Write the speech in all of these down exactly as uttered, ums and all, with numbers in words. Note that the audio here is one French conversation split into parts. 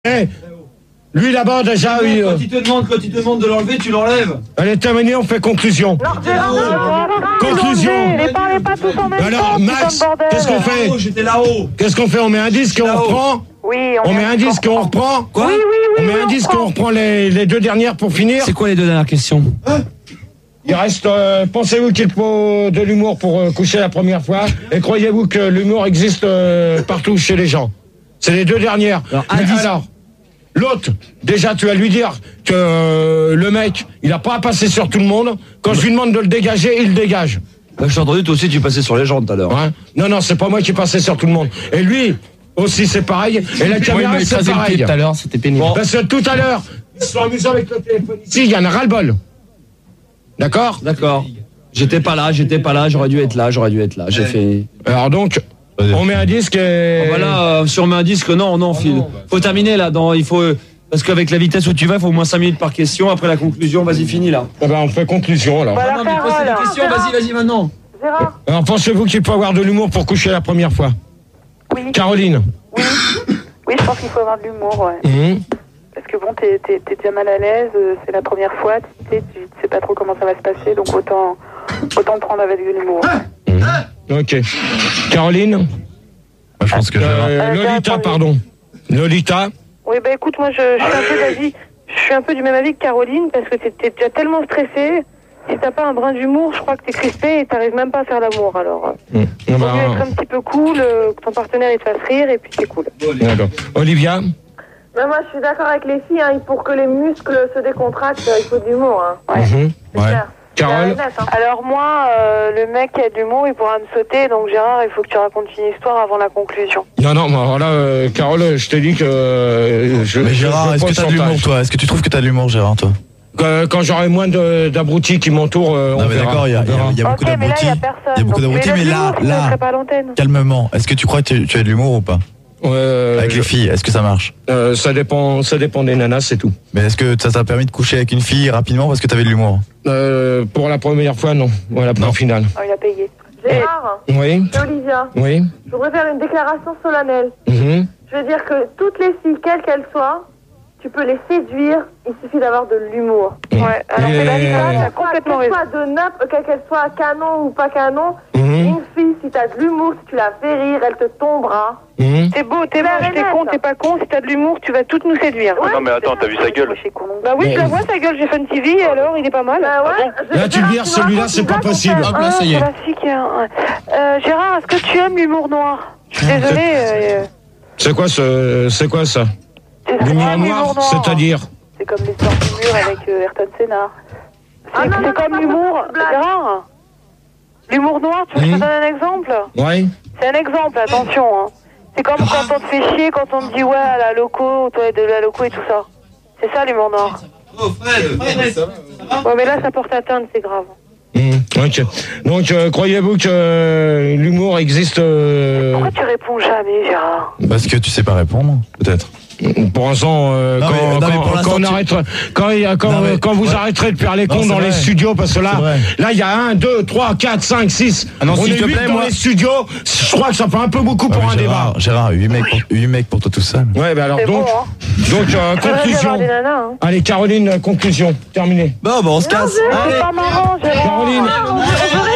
Hey, lui là-bas déjà, quand, il, quand il te demande, quand il te demande de l'enlever, tu l'enlèves. Elle est terminée, on fait conclusion. Conclusion. Ne parlez pas tous en même Alors, temps, Max, qu'est-ce qu'on fait? Là-haut, j'étais là-haut. Qu'est-ce qu'on fait? On met un disque et on reprend? Oui, On met un disque et on reprend? Quoi? Oui, oui, oui. On met oui, un on disque et prend. on reprend les, les deux dernières pour finir? C'est quoi les deux dernières questions? Il reste, euh, pensez-vous qu'il faut de l'humour pour euh, coucher la première fois? Et croyez-vous que l'humour existe euh, partout chez les gens? C'est les deux dernières. Alors, Mais indice- alors, l'autre, déjà tu vas lui dire que euh, le mec, il a pas à passer sur tout le monde. Quand je lui demande de le dégager, il le dégage. Bah, je t'ai entendu, toi aussi, tu passais sur les gens tout à l'heure. Hein? Non, non, c'est pas moi qui passais sur tout le monde. Et lui, aussi, c'est pareil. Et la caméra, c'est pareil. tout à l'heure, c'était pénible. Parce que tout à l'heure, ils se sont amusés avec le téléphone ici, il y en a ras-le-bol. D'accord? D'accord. J'étais pas là, j'étais pas là, j'aurais dû être là, j'aurais dû être là. J'ai fait. Alors donc, on met un disque et... Oh, bah là, euh, si on met un disque, non, non, Phil. Faut terminer là. Dans, il faut, parce qu'avec la vitesse où tu vas, il faut au moins cinq minutes par question. Après la conclusion, vas-y, finis là. Eh ben, on fait conclusion alors. Voilà, non, mais pose Carole. des questions, vas-y, vas-y maintenant. Gérard. Alors pensez-vous qu'il peut avoir de l'humour pour coucher la première fois? Oui. Caroline. Oui. Oui, je pense qu'il faut avoir de l'humour, ouais. Mmh. Parce que bon, t'es, t'es, t'es déjà mal à l'aise, euh, c'est la première fois, tu sais, tu sais pas trop comment ça va se passer, donc autant, autant le prendre avec de l'humour. Mmh. Ok. Caroline. Moi, je pense que je vais Euh, Euh, j'ai Lolita, répondu. pardon. Lolita. Oui, bah écoute, moi je, je suis un peu d'avis, je suis un peu du même avis que Caroline, parce que t'es, t'es déjà tellement stressée, si t'as pas un brin d'humour, je crois que t'es crispée et t'arrives même pas à faire l'amour, alors. Mmh. Il Ah vaut bah, mieux être un petit peu cool, euh, que ton partenaire il te fasse rire, et puis c'est cool. d'accord. Olivia. Ben moi, je suis d'accord avec les filles. Hein. Pour que les muscles se décontractent, il faut de l'humour. Hein. Ouais. Mmh. C'est Ouais. clair. Carole. C'est net, hein. Alors moi, euh, le mec qui a de l'humour, il pourra me sauter, donc Gérard, il faut que tu racontes une histoire avant la conclusion. Non, non, mais alors là, euh, Carole, je t'ai dit que... euh, je, Mais Gérard, je veux est-ce pas que t'as de le l'humour, chantage. toi? Est-ce que tu trouves que t'as de l'humour, Gérard, toi? Quand, quand j'aurai moins de- d'abrutis qui m'entourent, euh, on Non, mais verra. d'accord, il y a, On il y a- verra. il y a beaucoup Ok, mais là, il d'abrutis. n'y a personne. Il y a beaucoup donc- d'abrutis, mais le là, l'humour, sinon, je là, serais pas à l'antenne. calmement. Est-ce que tu crois que tu, tu as de l'humour ou pas? Euh, Avec les filles, est-ce que ça marche? euh, ça dépend, ça dépend des nanas, c'est tout. Mais est-ce que ça t'a permis de coucher avec une fille rapidement parce que t'avais de l'humour? Euh, pour la première fois, non. Voilà, pour Non. la finale. Oh, il a payé. Gérard, Oui, c'est Olivia. oui. Je voudrais faire une déclaration solennelle. Mhm. Je veux dire que toutes les filles, quelles qu'elles soient, tu peux les séduire. Il suffit d'avoir de l'humour. Ouais, alors Et- c'est la différence, t'as Qu'elle complètement raison. soit de n'importe, quelle qu'elle soit canon ou pas canon, Mhm. une fille, si t'as de l'humour, si tu la fais rire, elle te tombera. Mhm. T'es beau, t'es Claire moche, et t'es net. con, t'es pas con, si t'as de l'humour, tu vas toutes nous séduire. Ouais. Non mais attends, t'as vu sa gueule? Bah oui, Mais- je la vois, sa gueule, j'ai Fun T V, et alors, il est pas mal. Bah ouais. je- Là, tu le Gérard, vires, me celui-là, racontes c'est une pas blague, possible. on fait- Hop là, ça y est. Ah, classique, hein, ouais. Euh, Gérard, est-ce que tu aimes l'humour noir? Je suis désolée. euh, C'est quoi ce, c'est quoi ça? c'est ce que L'humour j'aime, noir, l'humour c'est-à-dire? C'est comme l'histoire du mur avec euh, Ayrton Senna. C'est Ah non, c'est non, comme non, l'humour. pas de blague. Gérard, l'humour noir, tu veux que je Mhm. te donne un exemple? Oui. C'est un exemple, attention. Hein. C'est comme quand on te fait chier, quand on te dit ouais, à la loco, toi de la loco et tout ça. C'est ça l'humour noir. Oh Fred, Fred, ça va? Ouais, mais là, ça porte atteinte, c'est grave. Mhm. Ok. Donc, euh, croyez-vous que euh, l'humour existe euh, Pourquoi tu réponds jamais, Gérard? Parce que tu sais pas répondre, peut-être. pour l'instant, euh, Non, quand, mais- non, mais quand- pour l'instant, quand on tu- arrêtera, quand, il y a- quand, Non, mais- quand vous ouais. arrêterez de faire les Non, cons c'est dans vrai. les studios, parce que là, C'est vrai. là, il y a un, deux, trois, quatre, cinq, six. Ah non, on s'il est te huit plaît, dans moi- les studios. Je crois que ça fait un peu beaucoup Ah, pour mais un Gérard, débat. Gérard, huit mecs pour, huit mecs pour toi tout seul. Ouais, ben alors C'est donc, bon, hein. donc euh, Faudrait bien avoir conclusion. des nanas, hein. Allez, Caroline, euh, conclusion, terminé. Bon, bah on se casse. C'est pas marrant, Gérard. Caroline, On veut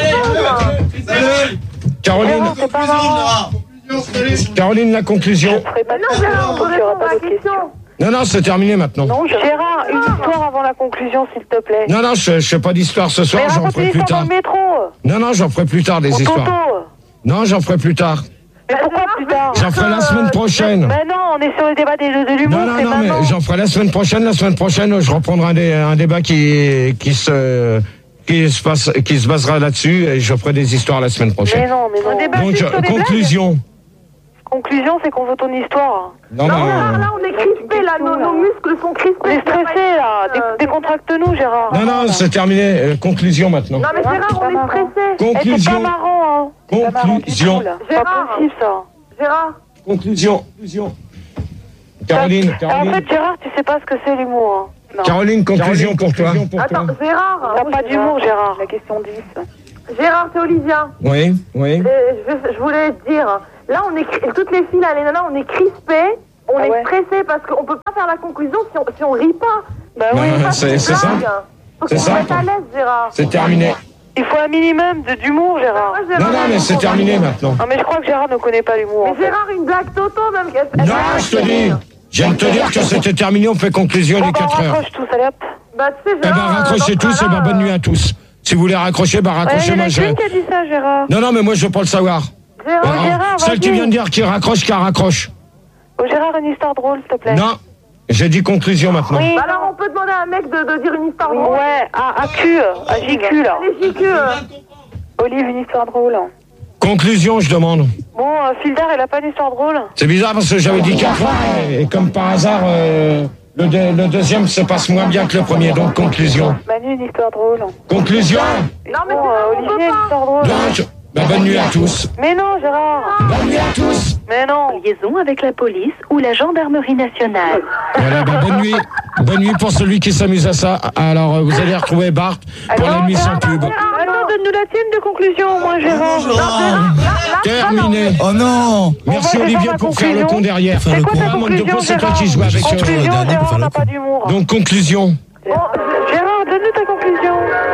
répondre. Caroline, Gérard, c'est pas marrant. Caroline, la conclusion. Je ferai pas de Non, Gérard, on conclusion, veut donc il y aura répondre pas à la d'autres questions. question. Non, non, c'est terminé maintenant. Non, Gérard, une histoire avant la conclusion, s'il te plaît. Non, non, je, je fais pas d'histoire ce soir, Mais j'en raconte ferai une plus histoire tard. dans le métro. Non, non, j'en ferai plus tard des Au histoires. Toto. Non, j'en ferai plus tard. Mais pourquoi plus tard? J'en ferai la semaine prochaine. Mais non, on est sur le débat des jeux de l'humour, Non, non, c'est non, maintenant. mais j'en ferai la semaine prochaine. La semaine prochaine, je reprendrai un, dé- un débat qui, qui se, qui se passe, qui se basera là-dessus et je ferai des histoires la semaine Mais prochaine. non, mais non. Un débat Donc, juste sur les blagues. conclusion. Conclusion, c'est qu'on veut ton histoire. Non, Non, mais, Gérard, euh, là, on est crispés, là, nos, nos muscles sont crispés. On est stressé, là. Dé- Euh, Décontracte-nous, Gérard. non, non, c'est terminé. Euh, conclusion maintenant. Non, mais Gérard, on est stressés. Eh, c'est pas Conclusion. marrant, hein. C'est pas marrant du Conclusion. tout, là. C'est Gérard. pas possible, ça. Gérard, Conclusion. Conclusion. Caroline, En Caroline. fait, Gérard, tu sais pas ce que c'est l'humour. Hein. Non. Caroline, conclusion pour toi. attends, Gérard. T'as pas d'humour, Gérard. La question dix. Gérard, c'est Olivia. Oui, oui. Euh, je, je voulais te dire, là, on est, cri- toutes les filles, là, les nanas, on est crispées. On Ah est ouais. stressé parce qu'on peut pas faire la conclusion si on, si on rit pas. Bah Bah, oui. ouais, c'est c'est ça. Faut C'est qu'on se ça. mette à l'aise, Gérard. C'est terminé. Il faut un minimum de- d'humour, Gérard. Moi, Non, Gérard, non, mais c'est terminé maintenant. Non mais je crois que Gérard ne connaît pas l'humour. Mais en fait. Gérard, une blague Toto même. qu'elle- elle Non, va je te dis. Je viens de te dire que c'était terminé, on fait conclusion Bon, les bah, on quatre heures. raccroche tous, allez hop. Bah, tu sais, Eh ben, Gérard. raccrochez euh, dans tous, ce et ben, cas-là, bonne nuit à tous. Si vous voulez raccrocher, bah, Ouais, il y raccrochez, en moi, a je... qu'une qui a dit ça, Gérard. Non, non, mais moi, je veux pas le savoir. Gérard, Oh, Alors, Gérard, celle qui vas-y. vient de dire qu'il raccroche, qu'elle raccroche. Oh, Gérard, une histoire drôle, s'il te plaît. Non, j'ai dit conclusion maintenant. Oui. Bah alors, on peut demander à un mec de, de dire une histoire drôle. Ouais, à, à Q, à J Q, là. Les J Q. euh, Olive, une histoire drôle. Conclusion, je demande. Bon, euh, Fildar, il a pas d'histoire drôle. C'est bizarre parce que j'avais dit quatre fois, et, et comme par hasard, euh, le, deux- le deuxième se passe moins bien que le premier, donc conclusion. Manu, une histoire drôle. Conclusion. Non, mais Bon, c'est euh, on peut Olivier, une pas. histoire drôle. Donc, bah, bonne nuit à tous. Mais non, Gérard. Bonne nuit à tous. Mais non. Liaison avec la police ou la gendarmerie nationale. Voilà, bah, bonne nuit. Bonne nuit pour celui qui s'amuse à ça. Alors, euh, vous allez retrouver Bart pour la nuit sans pub. Attends, donne-nous la tienne de conclusion, au moins, Gérard. Terminé. Oh non. Merci Bon, bah, c'est Olivier ça, ma pour faire le conclusion. con derrière. Faire C'est le quoi con. ta Ah, manque de conclusion, peau, c'est toi Gérard qui joues avec Je suis euh, toujours le Conclusion, dernier pour Gérard faire le n'a con. pas d'humour. Donc, conclusion. Gérard, donne-nous ta conclusion.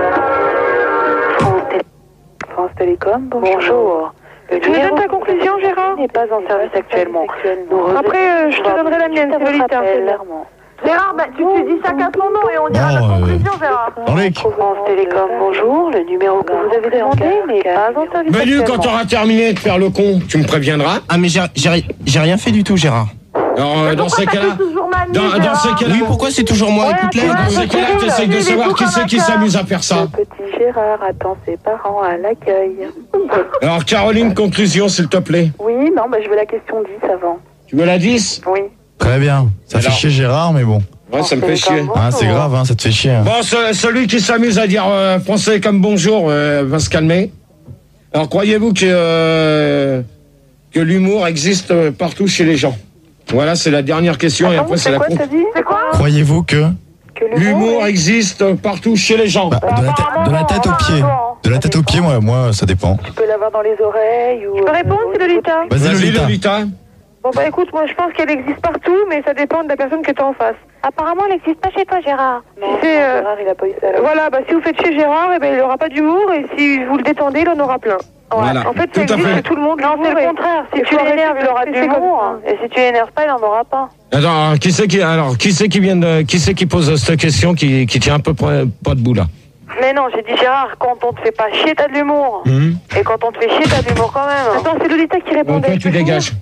France Télécom, bonjour. Tu me donnes ta conclusion, Gérard n'est pas en service actuellement. Après, euh, je te donnerai la mienne, c'est Lolita. Gérard, bah, tu, tu dis chacun son nom et on dira la Non, euh, conclusion, Gérard. Enlec. France Télécom, bonjour. Le numéro que vous avez demandé n'est pas en service Manu, quand actuellement. t'auras terminé de faire le con, tu me préviendras. Ah mais j'ai j'ai- j'ai rien fait du tout Gérard. Alors, euh, dans ces Pourquoi cas-là, t'appelles toujours Manu, dans, dans ces Gérard cas-là, Oui pourquoi c'est toujours moi? Ouais, Écoute-les. ouais. dans ces cas-là, t'essayes de Il est savoir tout qui comme c'est un qui cœur. s'amuse à faire ça. Petit Gérard attend ses parents à l'accueil. Alors, Caroline, conclusion, s'il te plaît. Oui, non, bah, je veux la question dix avant. Tu veux la dix? Oui. Très bien. Ça fait Alors. chier Gérard, mais bon. Ouais, ça me fait chier. Ah, c'est grave, hein, ça te fait chier. hein. Bon, ce- celui qui s'amuse à dire euh, français comme bonjour euh, va se calmer. Alors, croyez-vous que, euh, que l'humour existe euh, partout chez les gens? Voilà, c'est la dernière question et après c'est la quoi, con- t'as dit C'est quoi? Croyez-vous que Que L'humour existe partout chez les gens. bah, de, la tête- de la tête aux pieds. De la tête aux pieds, moi, moi, ça dépend. Tu peux l'avoir dans les oreilles ou... Je peux répondre, c'est Lolita. Vas-y, Vas-y, Lolita. Lolita. Bon, bah écoute, moi je pense qu'elle existe partout, mais ça dépend de la personne que tu as en face. Apparemment, elle n'existe pas chez toi, Gérard. Non, si c'est, euh, Gérard, il a pas eu ça. Voilà, bah si vous faites chez Gérard, eh ben, il n'aura pas d'humour, et si vous le détendez, il en aura plein. Voilà, En fait, tout ça à existe fait. chez tout le monde. Non, c'est le contraire. Si tu l'énerves, il aura de l'humour, et si tu l'énerves pas, il n'en aura pas. Attends, alors, qui c'est qui, alors, qui c'est qui vient de, qui c'est qui pose cette question qui, qui tient un peu près pas debout là? Mais non, j'ai dit Gérard, quand on te fait pas chier, t'as de l'humour. Hum. Et quand on te fait chier, t'as de l'humour quand même. Attends, c'est Lolita qui Bon, répondait. toi, Je tu peux finir dégages.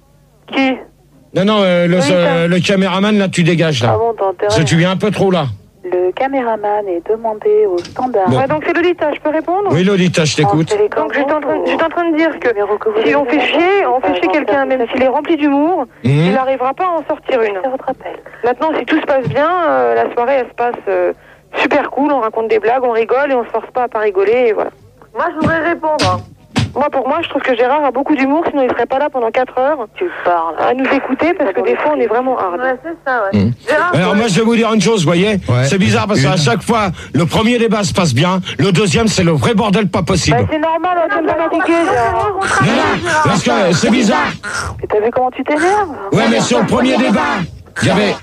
Qui? Non, non, euh, le, Lolita. euh, le caméraman là, tu dégages là. Ah bon, t'as intérêt. Parce que tu viens un peu trop là. Le caméraman est demandé au standard. Bon. Ouais, donc c'est Lolita, je peux répondre? Oui, Lolita, je t'écoute. Donc j'étais en, train- j'étais en train de dire que si on fait chier, on fait chier quelqu'un, même s'il est rempli d'humour, Hum. il n'arrivera pas à en sortir une. Maintenant, si tout se passe bien, euh, la soirée, elle se passe euh, super cool, on raconte des blagues, on rigole et on se force pas à pas rigoler, et voilà. Moi, je voudrais répondre. Moi, pour moi, je trouve que Gérard a beaucoup d'humour, sinon il serait pas là pendant quatre heures. Tu parles. À nous écouter, parce que des fois, on est vraiment hard. Ouais, c'est ça, ouais. Hum. Gérard, Alors moi je vais vous dire une chose, vous voyez, Ouais. c'est bizarre parce qu'à Une. chaque fois le premier débat se passe bien, le deuxième c'est le vrai bordel pas possible. Bah, c'est normal, on t'aime pas fatigué, Gérard. on Non, travaille, non, Gérard. parce que c'est bizarre. Et t'as vu comment tu t'énerves? Ouais, mais sur le premier débat, il y avait.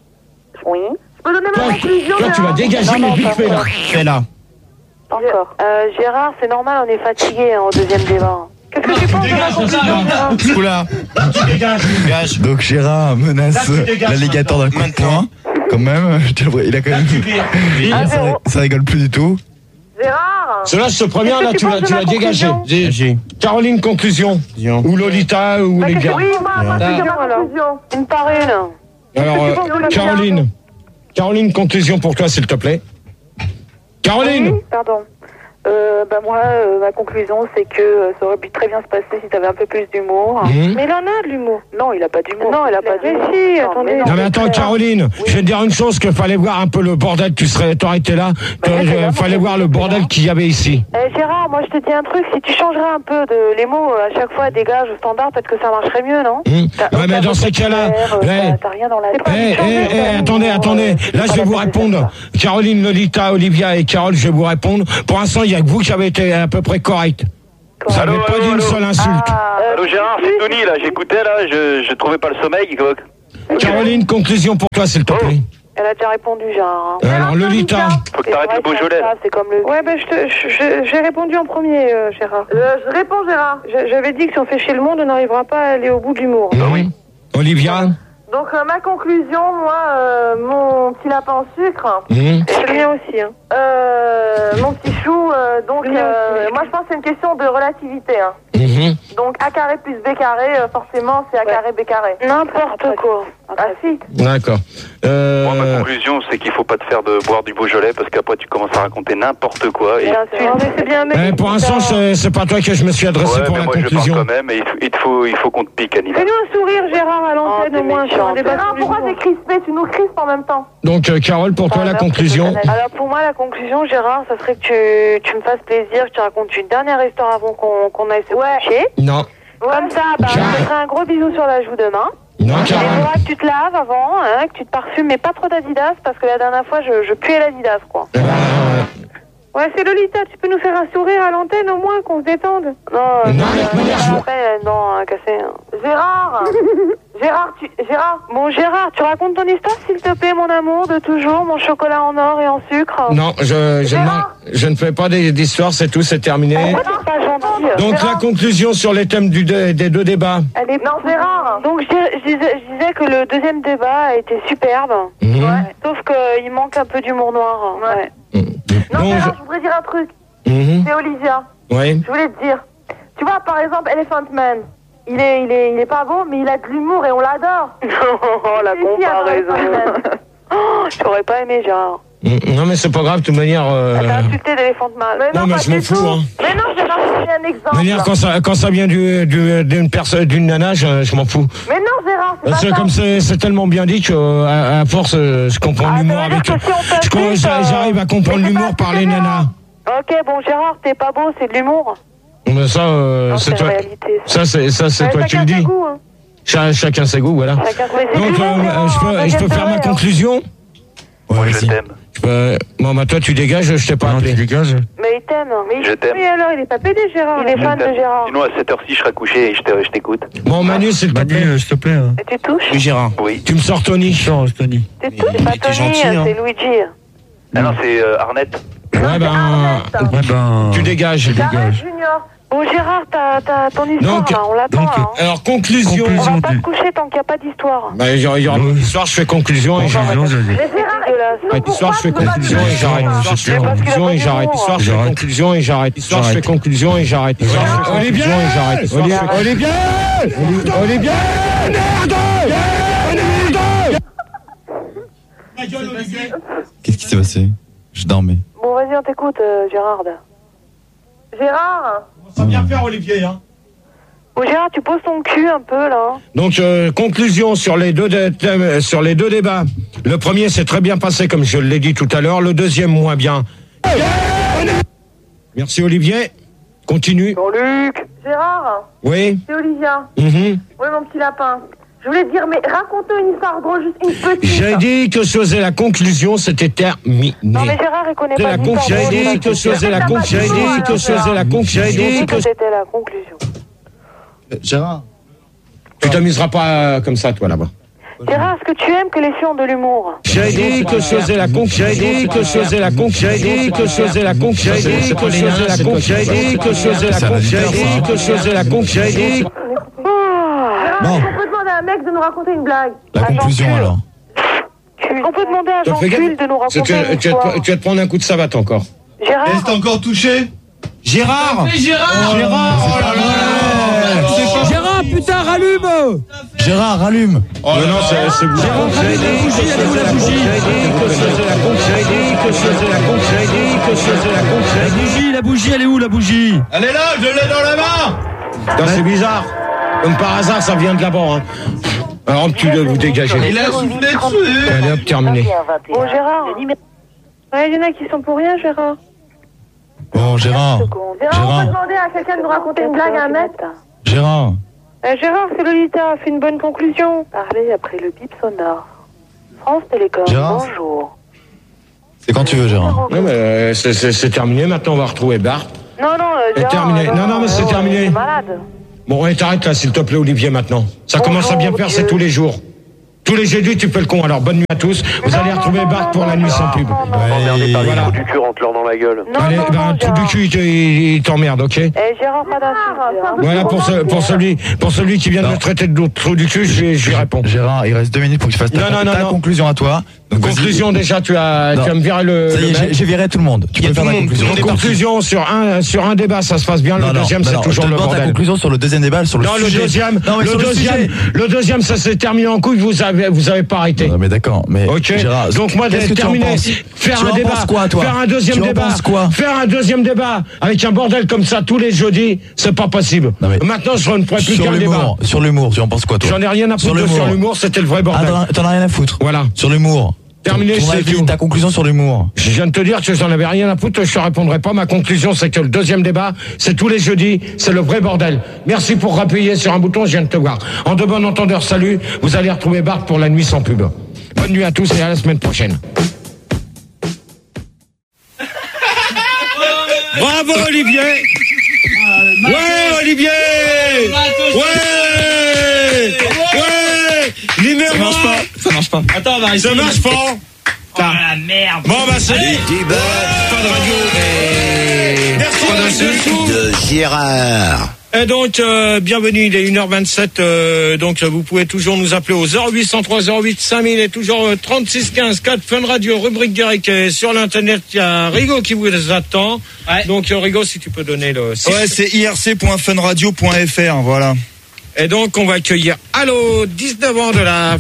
Oui. Je peux donner ma Toi, conclusion, toi, tu vas Gérard? dégager les vite fait là. Fais là. Encore. Euh, Gérard, c'est normal, on est fatigué hein, au deuxième débat. Qu'est-ce que tu penses de ma conclusion? Oula. Gage. Donc Gérard menace Là, tu dégages l'alligator d'un coup de maintenant. poing. Quand même, je te le vois, il a quand même. Un Ça, zéro. ça rigole plus du tout. Gérard, Cela, ce premier là, Qu'est-ce que tu tu l'as penses tu de l'as ma dégagé. conclusion? J'ai. Caroline, conclusion. Disons. Ou Lolita, ou Bah, les qu'est-ce gars. que- oui, moi, moi, je D'accord. veux ma Alors. conclusion. Une par une. Alors, Qu'est-ce que tu euh, penses de ma Caroline. Caroline, conclusion pour toi, s'il te plaît. Caroline. Oui, pardon. Euh, bah moi, euh, ma conclusion, c'est que euh, ça aurait pu très bien se passer si t'avais un peu plus d'humour. Mmh. Mais il en a de l'humour. Non, il a pas d'humour. Non, il a pas d'humour. Mais si, attendez. Non mais attends Caroline, je vais te dire une chose, qu'il fallait voir un peu le bordel, tu serais, t'aurais été là, il fallait voir le bordel qu'il y avait ici. Eh, Gérard, moi je te dis un truc, si tu changerais un peu de les mots euh, à chaque fois dégage au standard, peut-être que ça marcherait mieux, non? Hum. T'as Ouais, mais aucun dans ces cas-là, vocabulaire, euh, ouais. t'as- t'as rien dans la tête. Eh, eh, eh, attendez, attendez, là je vais vous répondre. Caroline, Lolita, Olivia et Carole, je vais vous répondre. Pour l'instant, il y a que vous qui avez été à peu près correct. Vous n'avez pas dit une seule insulte. Ah, Allô Gérard, c'est Tony là, j'écoutais là, je, je trouvais pas le sommeil. quoi. Caroline, conclusion pour toi, s'il te plaît. Elle a déjà répondu, Gérard. Euh, Alors, Lolita. Faut que t'arrêtes le Beaujolais. là. C'est comme le... Ouais, ben, je te- je- je- j'ai répondu en premier, euh, Gérard. Euh, je réponds, Gérard. Je- J'avais dit que si on fait chez le monde, on n'arrivera pas à aller au bout de l'humour. Ah oui. Olivia. Donc, euh, ma conclusion, moi, euh, mon petit lapin au sucre, Mhm. C'est le mien aussi, hein. euh, mon petit chou, euh, donc, Le mien euh, aussi. moi, je pense que c'est une question de relativité. Hein. Mhm. Donc, A carré plus B carré, euh, forcément, c'est A Ouais. carré B carré. N'importe quoi. Ah, si. D'accord. Euh, Moi, ma conclusion, c'est qu'il faut pas te faire de boire du Beaujolais parce qu'après, tu commences à raconter n'importe quoi. Et... Bien sûr. Non, mais c'est bien, mec. eh, pour l'instant, c'est c'est pas toi que je me suis adressé Ouais, pour mais la moi, je parle conclusion. quand même et il faut- il te faut, il faut qu'on te pique, Annie. Fais-nous un sourire, Gérard, à l'antenne, Oh, au moins, t'es sur un débat Gérard, sur pourquoi l'humour. t'es crispé? Tu nous crispes en même temps. Donc, euh, Carole, pour toi, la conclusion. Alors pour moi, la conclusion, Gérard, ça serait que tu, tu me fasses plaisir, que tu racontes une dernière histoire avant qu'on qu'on aille se coucher. Non. Comme ça, bah, je Car- te ferai un gros bisou sur la joue demain. Non, Il Carole. faudra que tu te laves avant, hein, que tu te parfumes, mais pas trop d'Adidas, parce que la dernière fois, je, je puais l'Adidas, quoi. Euh, Ouais, c'est Lolita, tu peux nous faire un sourire à l'antenne, au moins, qu'on se détende. Non, euh, Non, euh, de toute manière, je- après, euh, non, hein, cassé. hein. Gérard Gérard, tu... Gérard Bon, Gérard, tu racontes ton histoire, s'il te plaît, mon amour, de toujours, mon chocolat en or et en sucre. Non, je, je, ne- je ne fais pas des- d'histoire, c'est tout, c'est terminé. Pourquoi t'es pas gentil? Donc, la conclusion sur les thèmes du deux- des deux débats. Elle est Non, Gérard. Donc je, dis- je disais, je disais que le deuxième débat a été superbe, Mhm. Ouais. sauf qu'il manque un peu d'humour noir. Ouais. Non, Donc, Gérard, je voudrais dire un truc. je- Mhm. C'est Olivia. Oui. Je voulais te dire. Tu vois, par exemple, Elephant Man. Il est, il est, il est pas beau, mais il a de l'humour et on l'adore. Oh, la Si, si, comparaison. attends, Oh, j'aurais pas aimé, Gérard. Mm, Non, mais c'est pas grave, de toute manière. euh, T'as insulté d'éléphant mâle. Non, mais pas je m'en du fous, tout. hein. Mais non, Gérard, je donne un De exemple. toute manière, quand ça, quand ça vient du, du- d'une personne, d'une nana, je, je m'en fous. Mais non, Gérard, c'est Parce pas que ça. comme c'est, c'est tellement bien dit que, euh, à, à force, euh, je comprends Ah, l'humour ça veut dire avec. que si on je com- t'insulte, j'a- J'arrive à comprendre mais c'est l'humour pas par les assez bien. nanas. Ok, bon, Gérard, t'es pas beau, c'est de l'humour. Mais ça, euh, Non, c'est c'est toi. la réalité. Ça, c'est, ça, c'est Ouais, toi qui chacun le ses dis. goûts, hein. Cha- chacun ses goûts, voilà. Chacun ses- c'est de Donc, l'humour, euh, Gérard, je peux, je peux baguette faire de ma lait, hein. conclusion. Ouais, Moi, je vas-y. t'aime. Je peux- Bon, bah, toi, tu dégages, je t'ai pas appelé. dégages. Mais il t'aime. Mais il- Je t'aime. Oui, alors, il est pas pédé, Gérard. Il est Je fan de t'aime. Gérard. Sinon, à cette heure-ci, je serai couché et je te- je t'écoute. Bon, Manu, s'il te plaît. s'il te plaît. hein. Et tu touches? Oui, Gérard. Oui. Tu me sors Tony. Sors, Tony. Tu touches? C'est pas il était Tony, gentil, hein. c'est Luigi. Ah non, c'est euh, Arnett. Ouais, ben, Arnett. Ouais, ben. tu dégages. Arrête, Junior. Bon, Gérard, t'as, t'as ton histoire, Donc- là, on l'attend, donc- là, hein. Alors, conclusion. On va Conclusion pas du- se coucher tant qu'il n'y a pas d'histoire. Bah, il y aura il y aura Oui. une histoire, je fais conclusion et j'arrête. Conclusion, j'ai dit. Mais Gérard, dégueulasse. explique-nous Cette histoire, je fais pourquoi tu veux pas conclusion nous et j'arrête. dire ça. Histoire, je fais Parce qu'il a conclusion pas et j'arrête. d'humour. Histoire, je fais J'arrête. conclusion et j'arrête. Histoire, je fais J'arrête. conclusion et j'arrête. Histoire, je fais conclusion et j'arrête. Histoire, je fais- Olivier Olivier Qu'est-ce qui s'est passé? Je dormais. Bon, vas-y, on t'écoute, euh, Gérard. Gérard, Ça bien faire, Olivier. Hein. Bon, Gérard, tu poses ton cul un peu, là. Donc, euh, conclusion sur les deux dé- thèmes, euh, sur les deux débats. Le premier s'est très bien passé, comme je l'ai dit tout à l'heure. Le deuxième, moins bien. Merci, Olivier. Continue. Jean-Luc. Gérard, Oui. c'est Olivia. Mhm. Oui, mon petit lapin. Je voulais te dire, mais raconte-nous une histoire drôle, juste une petite. J'ai dit que je faisais la conclusion, c'était terminé. Non, mais Gérard, il connaît C'est pas la l'histoire. conclusion. J'ai dit que je faisais la conclusion. J'ai dit que je faisais la conclusion. J'ai dit que C'était la conclusion. Gérard. tu t'amuseras pas euh, comme ça, toi, là-bas. Gérard, est-ce que tu aimes que les filles ont de l'humour? J'ai dit que je faisais la conclusion. J'ai dit que je faisais la conclusion. J'ai dit que je faisais la conclusion. J'ai dit que je faisais la conclusion. J'ai dit que je faisais la conclusion. J'ai dit que je faisais la conclusion. J'ai dit. Ah, Gérard, Bon. on peut demander à un mec de nous raconter une blague. La conclusion alors. on peut demander à Donc, fais Jean-Cul gaffe. de nous Tu, raconter une tu- histoire. tu- tu vas te prendre un coup de savate encore. Gérard, Est-ce que t'es encore touché? Gérard Gérard Gérard Oh là là Gérard, putain, rallume. Gérard, rallume. Oh Non, là non, là. c'est c'est vous. Gérard, J'ai dit que je faisais la conclusion. J'ai dit que je faisais la conclusion. J'ai dit que je faisais la conclusion. J'ai dit que je faisais la conclusion. La bougie, la bougie, elle est où, la bougie? Elle est là, je l'ai dans la main. Putain, c'est bizarre. Comme par hasard, ça vient de là-bas. Hein. Alors, tu dois vous dégager. Il a soufflé dessus. Allez, hop, terminé. bon, Gérard. Ouais, il y en a qui sont pour rien, Gérard. Bon, Gérard. Gérard, on peut Gérard. demander à quelqu'un de nous raconter une blague à un mec. Gérard. Euh, Gérard, c'est Lolita, fais une bonne conclusion. Parlez après le bip sonore. France Télécom, Gérard. bonjour. C'est quand tu veux, Gérard. Non, mais euh, c'est- c'est c'est terminé. Maintenant, on va retrouver Bart. Non, non, euh, C'est Gérard. terminé. euh, Non, non, mais c'est euh, terminé. t'es malade. Bon, et t'arrêtes là, s'il te plaît, Olivier, maintenant. Ça commence à bien Bonjour, faire, Dieu. c'est tous les jours. Tous les jeudis, tu fais le con. Alors, bonne nuit à tous. Vous allez retrouver Bart pour la nuit sans pub. Emmerdé par les Voilà. trous du cul, rentre-leur dans la gueule. Non, Allez, non, ben, non, tout du Gérard. cul, il, il- il t'emmerde, ok? Eh, Gérard, pas d'insulte. Voilà, pour, ce- pour, celui, pour celui qui vient de Non. me traiter de trou du cul, je, lui- je lui réponds. Gérard, il reste deux minutes pour que tu fasses ta, Non, non, non, ta non. conclusion à toi. Donc, vas-y. Conclusion, déjà, tu as, Non. tu vas me virer le, Ça y le est, j'ai- mec. j'ai viré tout le monde. Tu Il y a peux faire tout la le monde, conclusion. tout le monde est parti. Conclusion, sur un, sur un débat, ça se passe bien. Le Non, non, deuxième, non, c'est non, toujours je te le demande ta bordel. conclusion sur le deuxième débat, sur le Non, le sujet. deuxième, Non, mais le sur le deuxième, sujet. le deuxième, ça s'est terminé en couille, vous avez, vous avez pas arrêté. Non, mais d'accord, mais Ok. Gérard, Donc moi, qu'est-ce que tu en terminé, penses faire Tu un en débat, penses quoi, toi faire un deuxième Tu en débat, penses quoi faire un deuxième débat avec un bordel comme ça tous les jeudis, c'est pas possible. Non, mais- Maintenant, je ne pourrais plus Sur qu'un débat. l'humour, sur l'humour, tu en penses quoi, toi? J'en ai rien à Sur foutre de- sur l'humour, c'était le vrai Ah, bordel. t'en as- t'en as rien à foutre. Voilà. Sur l'humour. Terminé, Ton c'est avis, tout. ta conclusion sur l'humour. Je viens de te dire que j'en avais rien à foutre, je te répondrai pas. Ma conclusion, c'est que le deuxième débat, c'est tous les jeudis, c'est le vrai bordel. Merci pour rappuyer sur un bouton, je viens de te voir. En de bon entendeur, salut. Vous allez retrouver Bart pour la nuit sans pub. Bonne nuit à tous et à la semaine prochaine. Bravo Olivier. Ouais Olivier. Ouais. Ouais. Numéro Ça marche pas, ça marche pas. Attends, on va Ça essayer. marche pas. Oh la merde. Bon bah salut. Pas de radio. Merci monsieur. de Gérard. Et donc, euh, bienvenue, il est une heure vingt-sept, euh, donc euh, vous pouvez toujours nous appeler au zéro huit cent trois zéro huit cinq mille et toujours euh, trente-six quinze quatre Fun Radio, rubrique direct. Et sur l'internet, il y a Rigo qui vous attend. Ouais. Donc euh, Rigo, si tu peux donner le site. Ouais, c'est i r c point fun radio point f r, voilà. Et donc, on va accueillir Allo, dix-neuf ans de la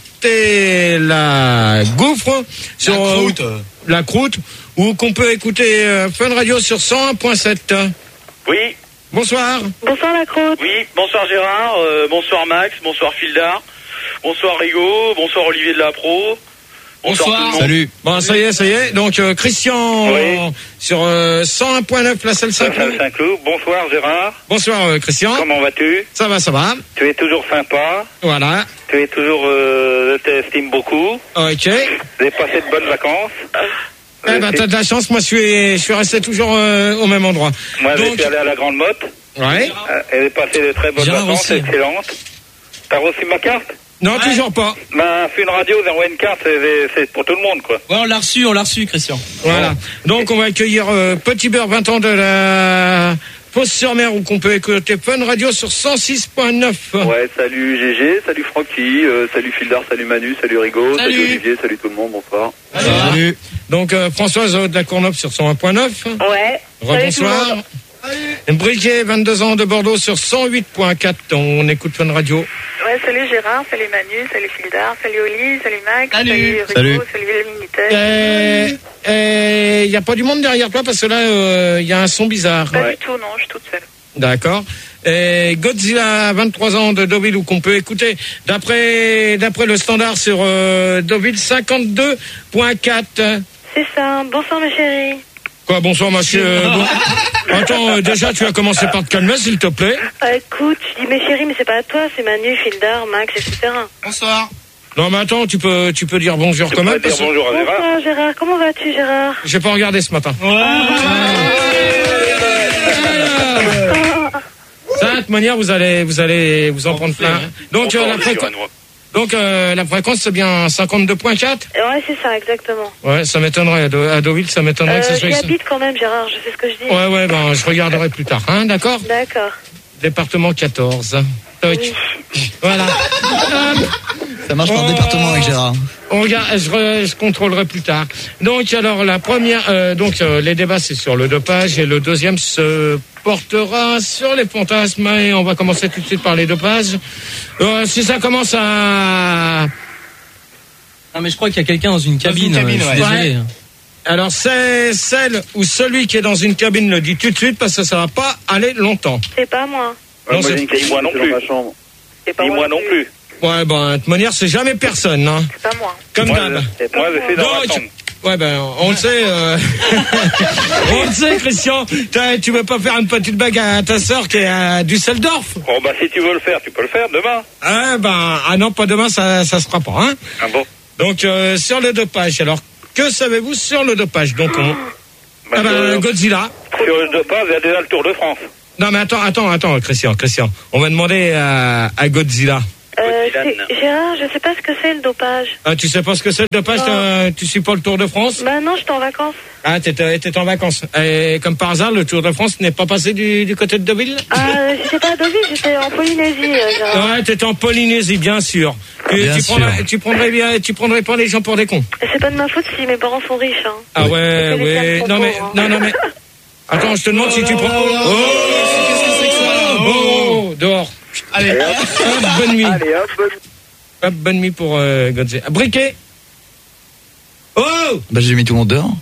Ferté, la Gouffre, sur La croûte. euh, la croûte, où qu'on peut écouter euh, Fun Radio sur cent un point sept. Oui, Bonsoir. Bonsoir, la croûte. oui, bonsoir Gérard, euh, bonsoir Max, bonsoir Fildar, bonsoir Rigaud, bonsoir Olivier de la Pro. Bonsoir, Bonsoir. tout le monde. Salut. Bon, ça y est, ça y est. Donc, euh, Christian, Oui. euh, sur euh, cent un point neuf, la salle Saint-Cloud. Saint-Cloud. Bonsoir Gérard, Bonsoir, euh, Christian. comment vas-tu? Ça va, ça va. Tu es toujours sympa, Voilà. tu es toujours, euh, je t'estime beaucoup, Ok. j'ai passé de bonnes vacances. Eh ben, t'as de la chance. Moi, je suis, je suis resté toujours euh, au même endroit. Moi, je Donc- suis allé à la Grande Motte, Ouais. euh, et j'ai passé de très bonnes Gérard vacances, aussi. excellentes. T'as reçu ma carte? Non, Ouais. toujours pas. Ben, Fun Radio, vous envoyez une carte, c'est- c'est c'est pour tout le monde, quoi. Ouais, on l'a reçu, on l'a reçu, Christian. Voilà. Donc, on va accueillir euh, Petit Beurre, vingt ans de la Fosse-sur-Mer, où qu'on peut écouter Fun Radio sur cent six point neuf. Ouais, salut G G, salut Francky, euh, salut Fildar, salut Manu, salut Rigaud, Salut. salut Olivier, salut tout le monde, bonsoir. Salut. Donc, euh, Françoise euh, de la Courneuve sur cent un point neuf. Ouais. Rebonsoir. Briquet, vingt-deux ans de Bordeaux sur cent huit point quatre. On écoute Fun Radio. Ouais, salut Gérard, salut Manu, salut Fildar, salut Oli, salut Max, Salut. Rico, Salut. salut Minitel. Il n'y a pas du monde derrière toi parce que là, il y a un son bizarre. Pas du tout, non, je suis toute seule. D'accord. Et Godzilla, vingt-trois ans de Deauville, où qu'on peut écouter, d'après d'après le standard sur euh, Deauville cinquante-deux point quatre. C'est ça, bonsoir ma chérie. Quoi, bonsoir monsieur. Bon. Attends, euh, déjà tu as commencé par te calmer s'il te plaît. Ah, écoute, je dis mes chéris, mais c'est pas à toi, c'est Manu, Fildar, Max, et cetera. Bonsoir. Non mais attends, tu peux tu peux dire bonjour Tu quand même. pourrais dire parce que bonjour à Gérard. Bonsoir Gérard, comment vas-tu Gérard? J'ai pas regardé ce matin. Ça, de toute manière, vous allez vous allez vous en prendre plein. Donc euh, la fréquence. Donc euh, la fréquence c'est bien cinquante-deux point quatre. Ouais, c'est ça, exactement. Ouais, ça m'étonnerait à, Do- à Deauville, ça m'étonnerait Euh, que ce J'y soit ici. habite quand même Gérard, je sais ce que je dis. Ouais, ouais, ben, je regarderai plus tard, hein, d'accord? D'accord. Département quatorze. Toc. Oui. Voilà. Ça marche par Oh. département avec Gérard. On regarde, je, re- je contrôlerai plus tard. Donc, alors, la première, euh, donc, euh, les débats, c'est sur le dopage, et le deuxième se portera sur les fantasmes, et on va commencer tout de suite par les dopages. Euh, si ça commence à... Non, mais je crois qu'il y a quelqu'un dans une cabine. une cabine, euh, je suis ouais. désolé. Ouais. Alors, c'est celle ou celui qui est dans une cabine le dit tout de suite, parce que ça va pas aller longtemps. C'est pas moi. Ouais, Non, moi, c'est- j'ai une- moi non plus. C'est pas Ni moi non plus. Ouais, ben, de toute manière, c'est jamais personne, hein. C'est pas moi. Comme Moi, d'hab. je- moi, je suis dans ma Donc, chambre. ouais, ben, on le sait, euh... on le sait, Christian. T'as- Tu veux pas faire une petite bague à ta sœur qui est à Düsseldorf? Bon, bah, si tu veux le faire, tu peux le faire demain. Ah, ben, ah non, pas demain, ça, ça se fera pas, hein. Ah bon? Donc, euh, sur le dopage. Alors, que savez-vous sur le dopage? Donc, on... Bah, Ah ben, sur- Godzilla. Sur le dopage, il y a déjà le Tour de France. Non, mais attends, attends, attends, Christian, Christian. On va demander à, à Godzilla. Euh, c'est- Gérard, je sais pas ce que c'est le dopage. Ah, tu sais pas ce que c'est le dopage? t'as- Tu suis pas le Tour de France? Bah non, j'étais en vacances. Ah, t'étais, t'étais en vacances. Et comme par hasard, le Tour de France n'est pas passé du, du côté de Deauville? Ah, j'étais pas à Deauville, j'étais en Polynésie, euh, Gérard. Ouais, t'étais en Polynésie, bien sûr. Tu, Bien tu, sûr. prendrais, tu, prendrais bien, tu prendrais pas les gens pour des cons. C'est pas de ma faute si mes parents sont riches, hein. Ah ouais, C'est que les ouais. femmes sont Non mais, pauvres, hein. non, non mais. Attends, je te demande si tu prends. Oh, oh, dehors. Allez, hop, bonne nuit. Allez, hop, bonne Hop, bonne nuit pour euh, Godze. Ah, Briquet. Oh, Bah, j'ai mis tout le monde dehors.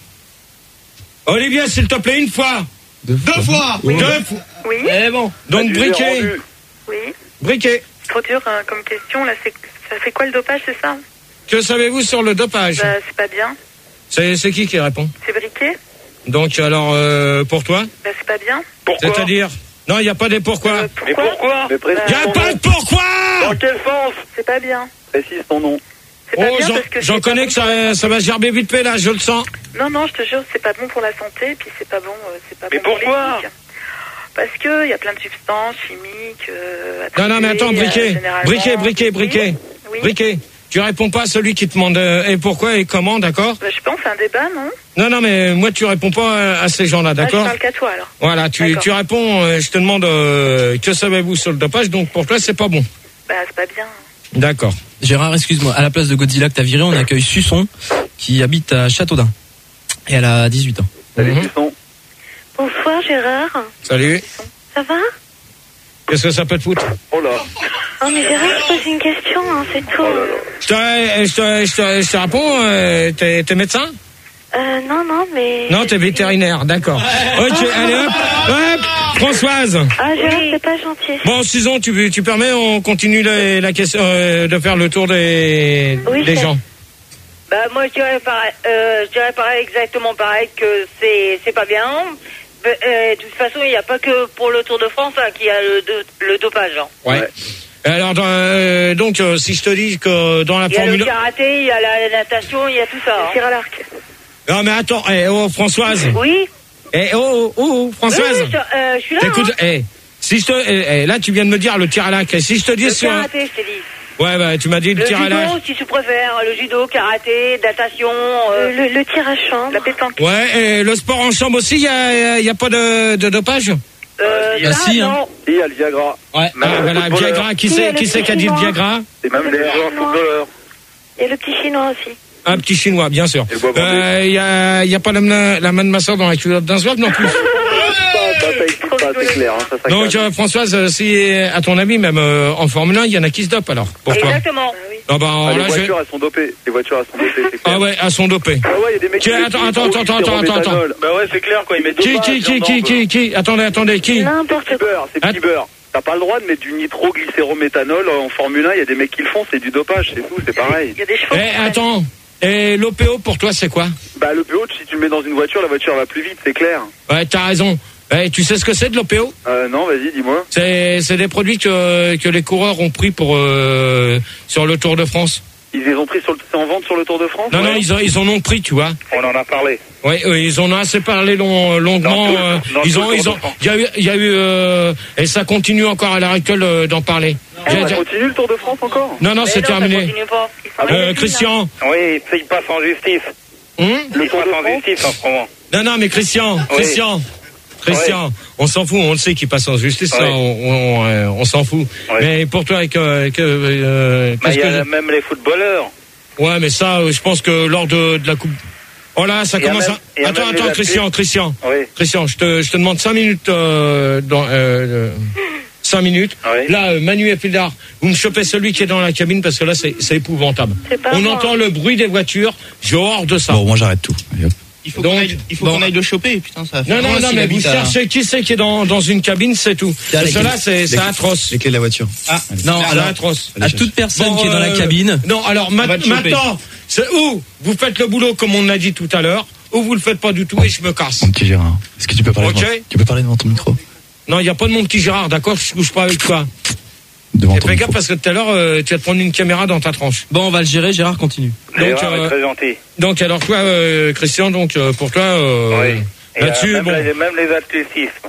Olivier, s'il te plaît, une fois. Deux fois. Deux fois. Oui, Eh bon. Donc, Briquet. oui. Briquet. Trop dur hein, comme question, là, c'est, ça fait quoi le dopage, c'est ça? Que savez-vous sur le dopage? Bah, c'est pas bien. C'est, c'est qui qui répond? C'est Briquet? Donc, alors, euh, pour toi? Bah, c'est pas bien. Pourquoi? C'est-à-dire? Non, il n'y a pas des pourquoi. Euh, Mais pourquoi? Mais précise Il n'y a ton pas nom. de pourquoi. Dans quel sens? C'est pas bien. Précise ton nom. C'est pas Oh, bien j'en, parce que j'en c'est connais pas que bon ça, pour- ça va gerber vite fait, là, je le sens. Non, non, je te jure, c'est pas bon pour la santé, puis c'est pas bon, euh, c'est pas Mais bon pour pourquoi? l'éthique. Parce que il y a plein de substances chimiques. Euh, Non, non, mais attends, attribuées, Briquet. euh, généralement. Briquet, Briquet, Briquet. Oui, oui. Briquet. Tu réponds pas à celui qui te demande euh, et pourquoi et comment, d'accord? Bah, je sais pas, on fait un débat, non? Non, non, mais moi, tu réponds pas euh, à ces gens-là, Ah, d'accord? je parle qu'à toi, alors. Voilà, tu, D'accord. tu réponds, euh, je te demande euh, que savez-vous sur le dopage, donc pour toi, c'est pas bon. Bah, c'est pas bien. D'accord. Gérard, excuse-moi, à la place de Godzilla que t'as viré, on accueille Susson, qui habite à Châteaudun. Et elle a dix-huit ans. Salut, Mhm. Susson. Bonsoir, Gérard. Salut. Ça va? Qu'est-ce que ça peut te foutre? Oh là. Oh, mais Gérard, je pose une question, hein, c'est tout. Je te, je te, je te, je te réponds, euh, t'es, t'es médecin? Euh, non, non, mais... Non, t'es vétérinaire, d'accord. Ok, allez hop, hop, Françoise. Ah, Gérard, c'est pas gentil. Bon, Susan, tu, tu permets, on continue la, la question, euh, de faire le tour des, Oui, des c'est- gens. Bah moi je dirais pareil, euh, je dirais pareil exactement pareil que c'est c'est pas bien. Bah, euh, de toute façon il n'y a pas que pour le Tour de France hein, qu'il y a le, do- le dopage. Hein. Ouais. Et alors, dans, euh, donc, euh, si je te dis que dans la Il y a le Formule... karaté, il y a la natation, il y a tout ça. Tir à l'arc. Non, mais attends, eh, oh, Françoise. Oui. Eh, oh, oh, oh, Françoise. Oui, oui, je, euh, je suis là. T'écoutes, hein. eh, si je te, eh, eh, là, tu viens de me dire le tir à l'arc. Et si je te dis Le sur... karaté, je t'ai dit. Ouais, bah, tu m'as dit le, Le tir à judo, l'arc. si tu préfères, le judo, karaté, natation, euh, Le, le, le tir à chambre. la pétanque. Ouais, et le sport en chambre aussi, il y a, y a pas de, de dopage? Euh, Ah, ça, si, hein. non. Il y a le Viagra. Ouais. Même Ah, le voilà, footballeur. Viagra. Qui Qui c'est, est le qui c'est petit qui a dit le chinois Viagra? Et même les joueurs footballeurs. Et le petit chinois aussi. Un petit chinois, bien sûr. Et le bois bandé. Euh, y a, y a pas la, la main de ma soeur dans la culotte d'un soir non plus. Ça, ça, ça existe pas, c'est clair. Hein, ça, ça Donc, calme. euh, Françoise, euh, si, à ton avis, même euh, en Formule un, il y en a qui se dopent alors, pour toi? Exactement. Ah bah, Ah, alors les là, je vais- voitures, elles sont dopées. Les voitures, elles sont dopées, c'est clair. Ah ouais, à son dopé. Ah ouais, il y a des mecs Qui- qui attends, mettent attends, du attends, sirop attends, attends, méthanol. Bah ouais, c'est clair, quoi, ils mettent Qui, dopage, qui, qui, viande qui, d'ambe. qui, qui, attendez, attendez, qui? N'importe C'est quoi. beurre, c'est Ah. petit beurre. T'as pas le droit de mettre du nitroglycérométhanol en Formule un. Il y a des mecs qui le font, c'est du dopage, c'est tout, c'est pareil. Il y a des chevaux. Eh, attends. Et l'O P O pour toi, c'est quoi? Bah, le P O, si tu le mets dans une voiture, la voiture va plus vite, c'est clair. Ouais, t'as raison. Eh, tu sais ce que c'est de l'O P O? Euh, non, vas-y, dis-moi. C'est, c'est des produits que, que les coureurs ont pris pour, euh, sur le Tour de France. Ils les ont pris sur le, c'est en vente sur le Tour de France? Non, ouais. non, ils, ont, ils en ont pris, tu vois. On en a parlé. Oui, ils en ont assez parlé long, longuement. Dans tout- euh, dans ils tout ont, le ils Tour ont, de France. il y a eu, il y a eu, euh, et ça continue encore à l'heure actuelle euh, d'en parler. Ah, J'ai- ça j'ai- continue le Tour de France encore? non, non, Mais c'est non, ça terminé. continue pas. Euh, Christian. Oui, il passe en justice. Hum Il passe en justice en ce moment. non, non, mais Christian, Oui. Christian, Christian, on s'en fout, on le sait qu'il passe en justice, ça, Oui. on, on, euh, on s'en fout. Oui. Mais pour toi, que, que, euh, Bah, qu'est-ce il y a que- même les footballeurs. ouais, mais ça, euh, je pense que lors de, de la coupe. Oh là, ça Il y a commence même- à. il y a Attends, même les attends, Christian, athlètes. Christian, Oui. Christian, je te, je te demande cinq minutes euh, dans. Euh, cinq minutes. Oui. Là, euh, Manu et Pildar, vous me chopez celui qui est dans la cabine parce que là, c'est c'est épouvantable. C'est pas On moi. entend le bruit des voitures, j'ai horreur de ça. Bon, moi j'arrête tout. Allez, hop. Il faut Donc, qu'on aille, il faut bon. qu'on aille le choper, putain, ça va faire Non, non, loin non, s'il mais vous habite à- cherchez qui c'est qui est dans, dans une cabine, c'est tout. Tiens, Parce les que là, clés. c'est c'est Les- atroce. Les clés de la voiture. Ah, Non, C'est alors, atroce. à toute personne Bon, qui est dans la euh, cabine, Non, alors ma- On va le choper. maintenant, c'est où vous faites le boulot comme on l'a dit tout à l'heure, ou vous le faites pas du tout et je me casse. Mon petit Gérard, est-ce que tu peux parler Ok. devant... Tu peux parler devant ton micro? Non, il n'y a pas de mon petit Gérard, d'accord? Je couche pas avec toi. Devant Et ton fais micro. gaffe parce que tout à l'heure, euh, tu vas te prendre une caméra dans ta tranche. bon, on va le gérer, Gérard continue. Donc, Gérard euh, est très gentil. donc alors toi, euh, Christian, donc euh, pour toi, euh, Oui. Et, là-dessus, euh, même, bon. les, même les athlétismes.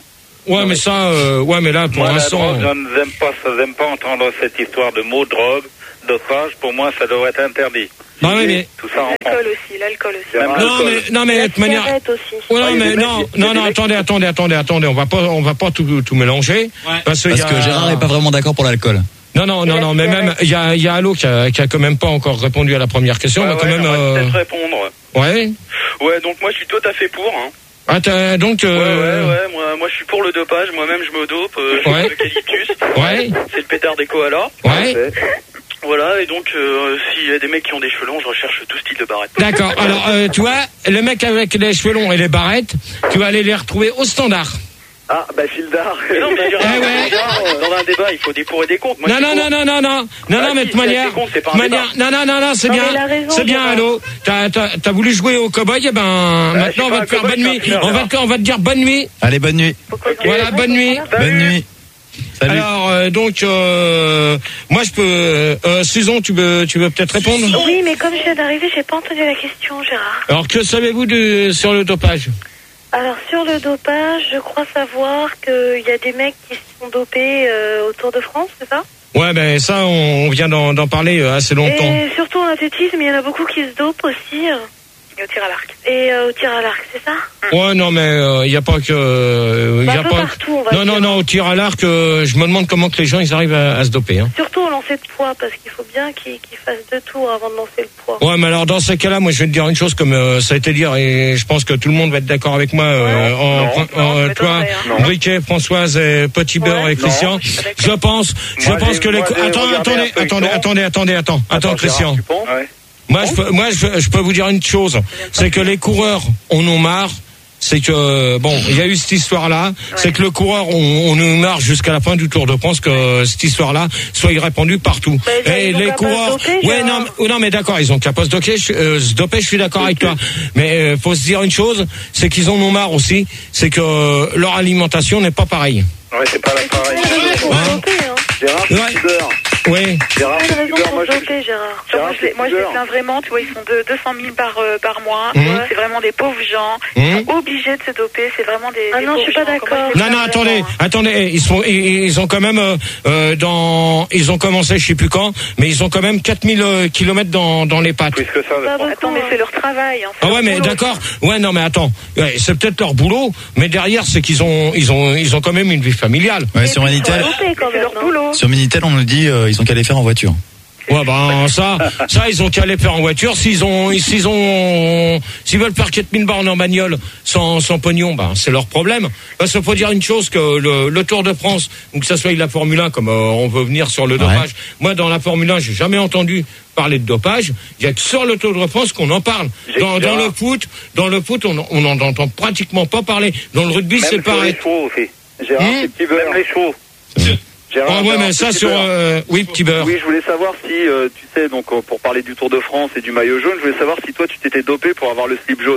Ouais, mais ça, euh, ouais, mais là, pour Moi, la l'instant. drogue, je n'aime pas, ça, j'aime pas entendre cette histoire de mots drogue, dosage. Pour moi, ça devrait être interdit. Bah oui, mais. Tout ça en L'alcool aussi, l'alcool aussi. Même Non, l'alcool. mais, non, mais, de toute manière. Cigarette aussi. Ouais, non, Ah, il y a mais des mecs non, qui- il y a non, des non, mecs- attendez, attendez, attendez, attendez, on va pas, on va pas tout, tout mélanger. Parce, qu'il Parce y a- que Gérard est pas vraiment d'accord pour l'alcool. Non, non, non, non, mais même, il y a, il y a Allo qui a, qui a quand même pas encore répondu à la première question. Ouais, on va quand ouais, même, j'aimerais euh, peut-être répondre. ouais. Ouais, donc moi je suis tout à fait pour. Hein. Ah, t'as- donc, Ouais, euh, ouais, ouais, moi, moi je suis pour le dopage, moi-même je me dope, euh, je Ouais. fume l'eucalyptus. Ouais. C'est le pétard des koalas. Ouais. Voilà, et donc euh, s'il y a des mecs qui ont des cheveux longs, je recherche tout style de barrette. D'accord. Alors, euh, tu vois, le mec avec les cheveux longs et les barrettes, tu vas aller les retrouver au standard. Ah, bah, Fildar. Mais non, mais Gérard, Eh ouais. Gérard, euh, dans un débat, il faut des pour et des contre. Moi, Non, je suis non, pour. non, non, non, non, non, Bah, non, mais si, de si, manière, c'est con, c'est pas un de manière, débat. non, non, non, non, c'est Non, bien, mais il a raison, c'est bien, Gérard. Allo. T'as, t'as, t'as voulu jouer au cow-boy, eh ben, maintenant je suis on pas va un te faire cow-boy, bonne je nuit. suis un On va Gérard. te, on va te dire bonne nuit. Allez, bonne nuit. Voilà, bonne nuit. Bonne nuit. Salut. Alors, euh, donc, euh, moi je peux, euh, Susan, tu veux, tu veux peut-être répondre? Oui, mais comme je viens d'arriver, j'ai pas entendu la question, Gérard. Alors, que savez-vous de, sur le dopage? Alors, sur le dopage, je crois savoir qu'il y a des mecs qui se font doper euh, au Tour de France, c'est ça? Ouais, ben, ça, on, on vient d'en, d'en parler euh, assez longtemps. Et surtout en athlétisme, il y en a beaucoup qui se dopent aussi. euh, Et au tir à l'arc. Et euh, au tir à l'arc, c'est ça? Ouais, non, mais il n'y a pas que. Il Bah, y a un peu pas. partout, on va Non, non, dire. non, au tir à l'arc, euh, je me demande comment que les gens ils arrivent à, à se doper. Hein. Surtout au lancer de poids, parce qu'il faut bien qu'ils qu'ils fassent deux tours avant de lancer le poids. Ouais, mais alors dans ces cas-là, moi je vais te dire une chose comme euh, ça a été dit, et je pense que tout le monde va être d'accord avec moi. Euh, en, Non, en- non, euh, ça toi, m'étonnerait, hein. Briquet, Françoise, et Petit Beurre et Christian. non, je suis pas d'accord. Je pense, je Moi, pense j'ai- que les. moi, cou- j'ai Attends, regardé attendez, un feuilleton. attendez, attendez, attendez, attends, attends, Christian. Tu penses? Ouais. Moi, je peux, moi, je, je peux vous dire une chose, c'est que les coureurs en ont marre. C'est que bon, il y a eu cette histoire-là. C'est que le coureur, on, on nous marre jusqu'à la fin du Tour de France que cette histoire-là soit répandue partout. Mais Et ils ont les qu'à pas coureurs, se doper, ouais, Gérard. non, mais- non, mais d'accord, ils ont qu'à pas se doper. Je, euh, se doper, je suis d'accord avec toi. Mais euh, faut se dire une chose, c'est qu'ils en ont marre aussi. C'est que euh, leur alimentation n'est pas pareille. Ouais, c'est pas la pareil. Hein Gérard, Ouais. Fildar. Oui. Gérard, Pas de raison Fildar, pour moi, se je doper, Gérard. Gérard, moi, je les, moi, je les Fildar. plains vraiment, tu vois, ils font de deux cent mille par, euh, par mois. Mhm. C'est vraiment des pauvres gens. Ils Mhm. sont obligés de se doper. C'est vraiment des. Ah des non, je pauvres suis pas gens. Comment d'accord. je les Non, plains non, attendez, vraiment, hein. attendez, ils sont, ils, ils ont quand même euh, euh, dans, ils ont commencé, je sais plus quand, mais ils ont quand même quatre mille kilomètres dans dans les pattes. Plus que ça. Pas beaucoup, Attends, mais hein. c'est leur travail. Hein, c'est Ah leur ouais, mais boulot. d'accord. Ouais, non, mais attends, ouais, c'est peut-être leur boulot, mais derrière, c'est qu'ils ont, ils ont, ils ont quand même une vie familiale. Ouais, sur Minitel, Dopé, quand C'est même, leur non boulot. sur Minitel, on nous dit euh, ils ont qu'à les faire en voiture. Ouais, ben ça, ça, ils ont qu'à les faire en voiture. S'ils ont, s'ils ont, s'ils veulent faire quatre mille bornes en bagnole sans, sans pognon, ben c'est leur problème. Parce qu'il faut dire une chose que le, le Tour de France, ou que ça soit la Formule un, comme euh, on veut venir sur le dopage. Moi, dans la Formule un, j'ai jamais entendu parler de dopage. Il y a que sur le Tour de France qu'on en parle. Dans, dans le foot, dans le foot, on, on en entend pratiquement pas parler. Dans le rugby, c'est Même sur pareil. les chevaux aussi. Gérard, Hmm c'est petit beurre. Même les chevaux. Gérard, Ah ouais, Gérard, mais ça petit sur, beurre. euh, oui, petit beurre. Oui, je voulais savoir si, euh, tu sais, donc euh, pour parler du Tour de France et du maillot jaune, je voulais savoir si toi tu t'étais dopé pour avoir le slip jaune.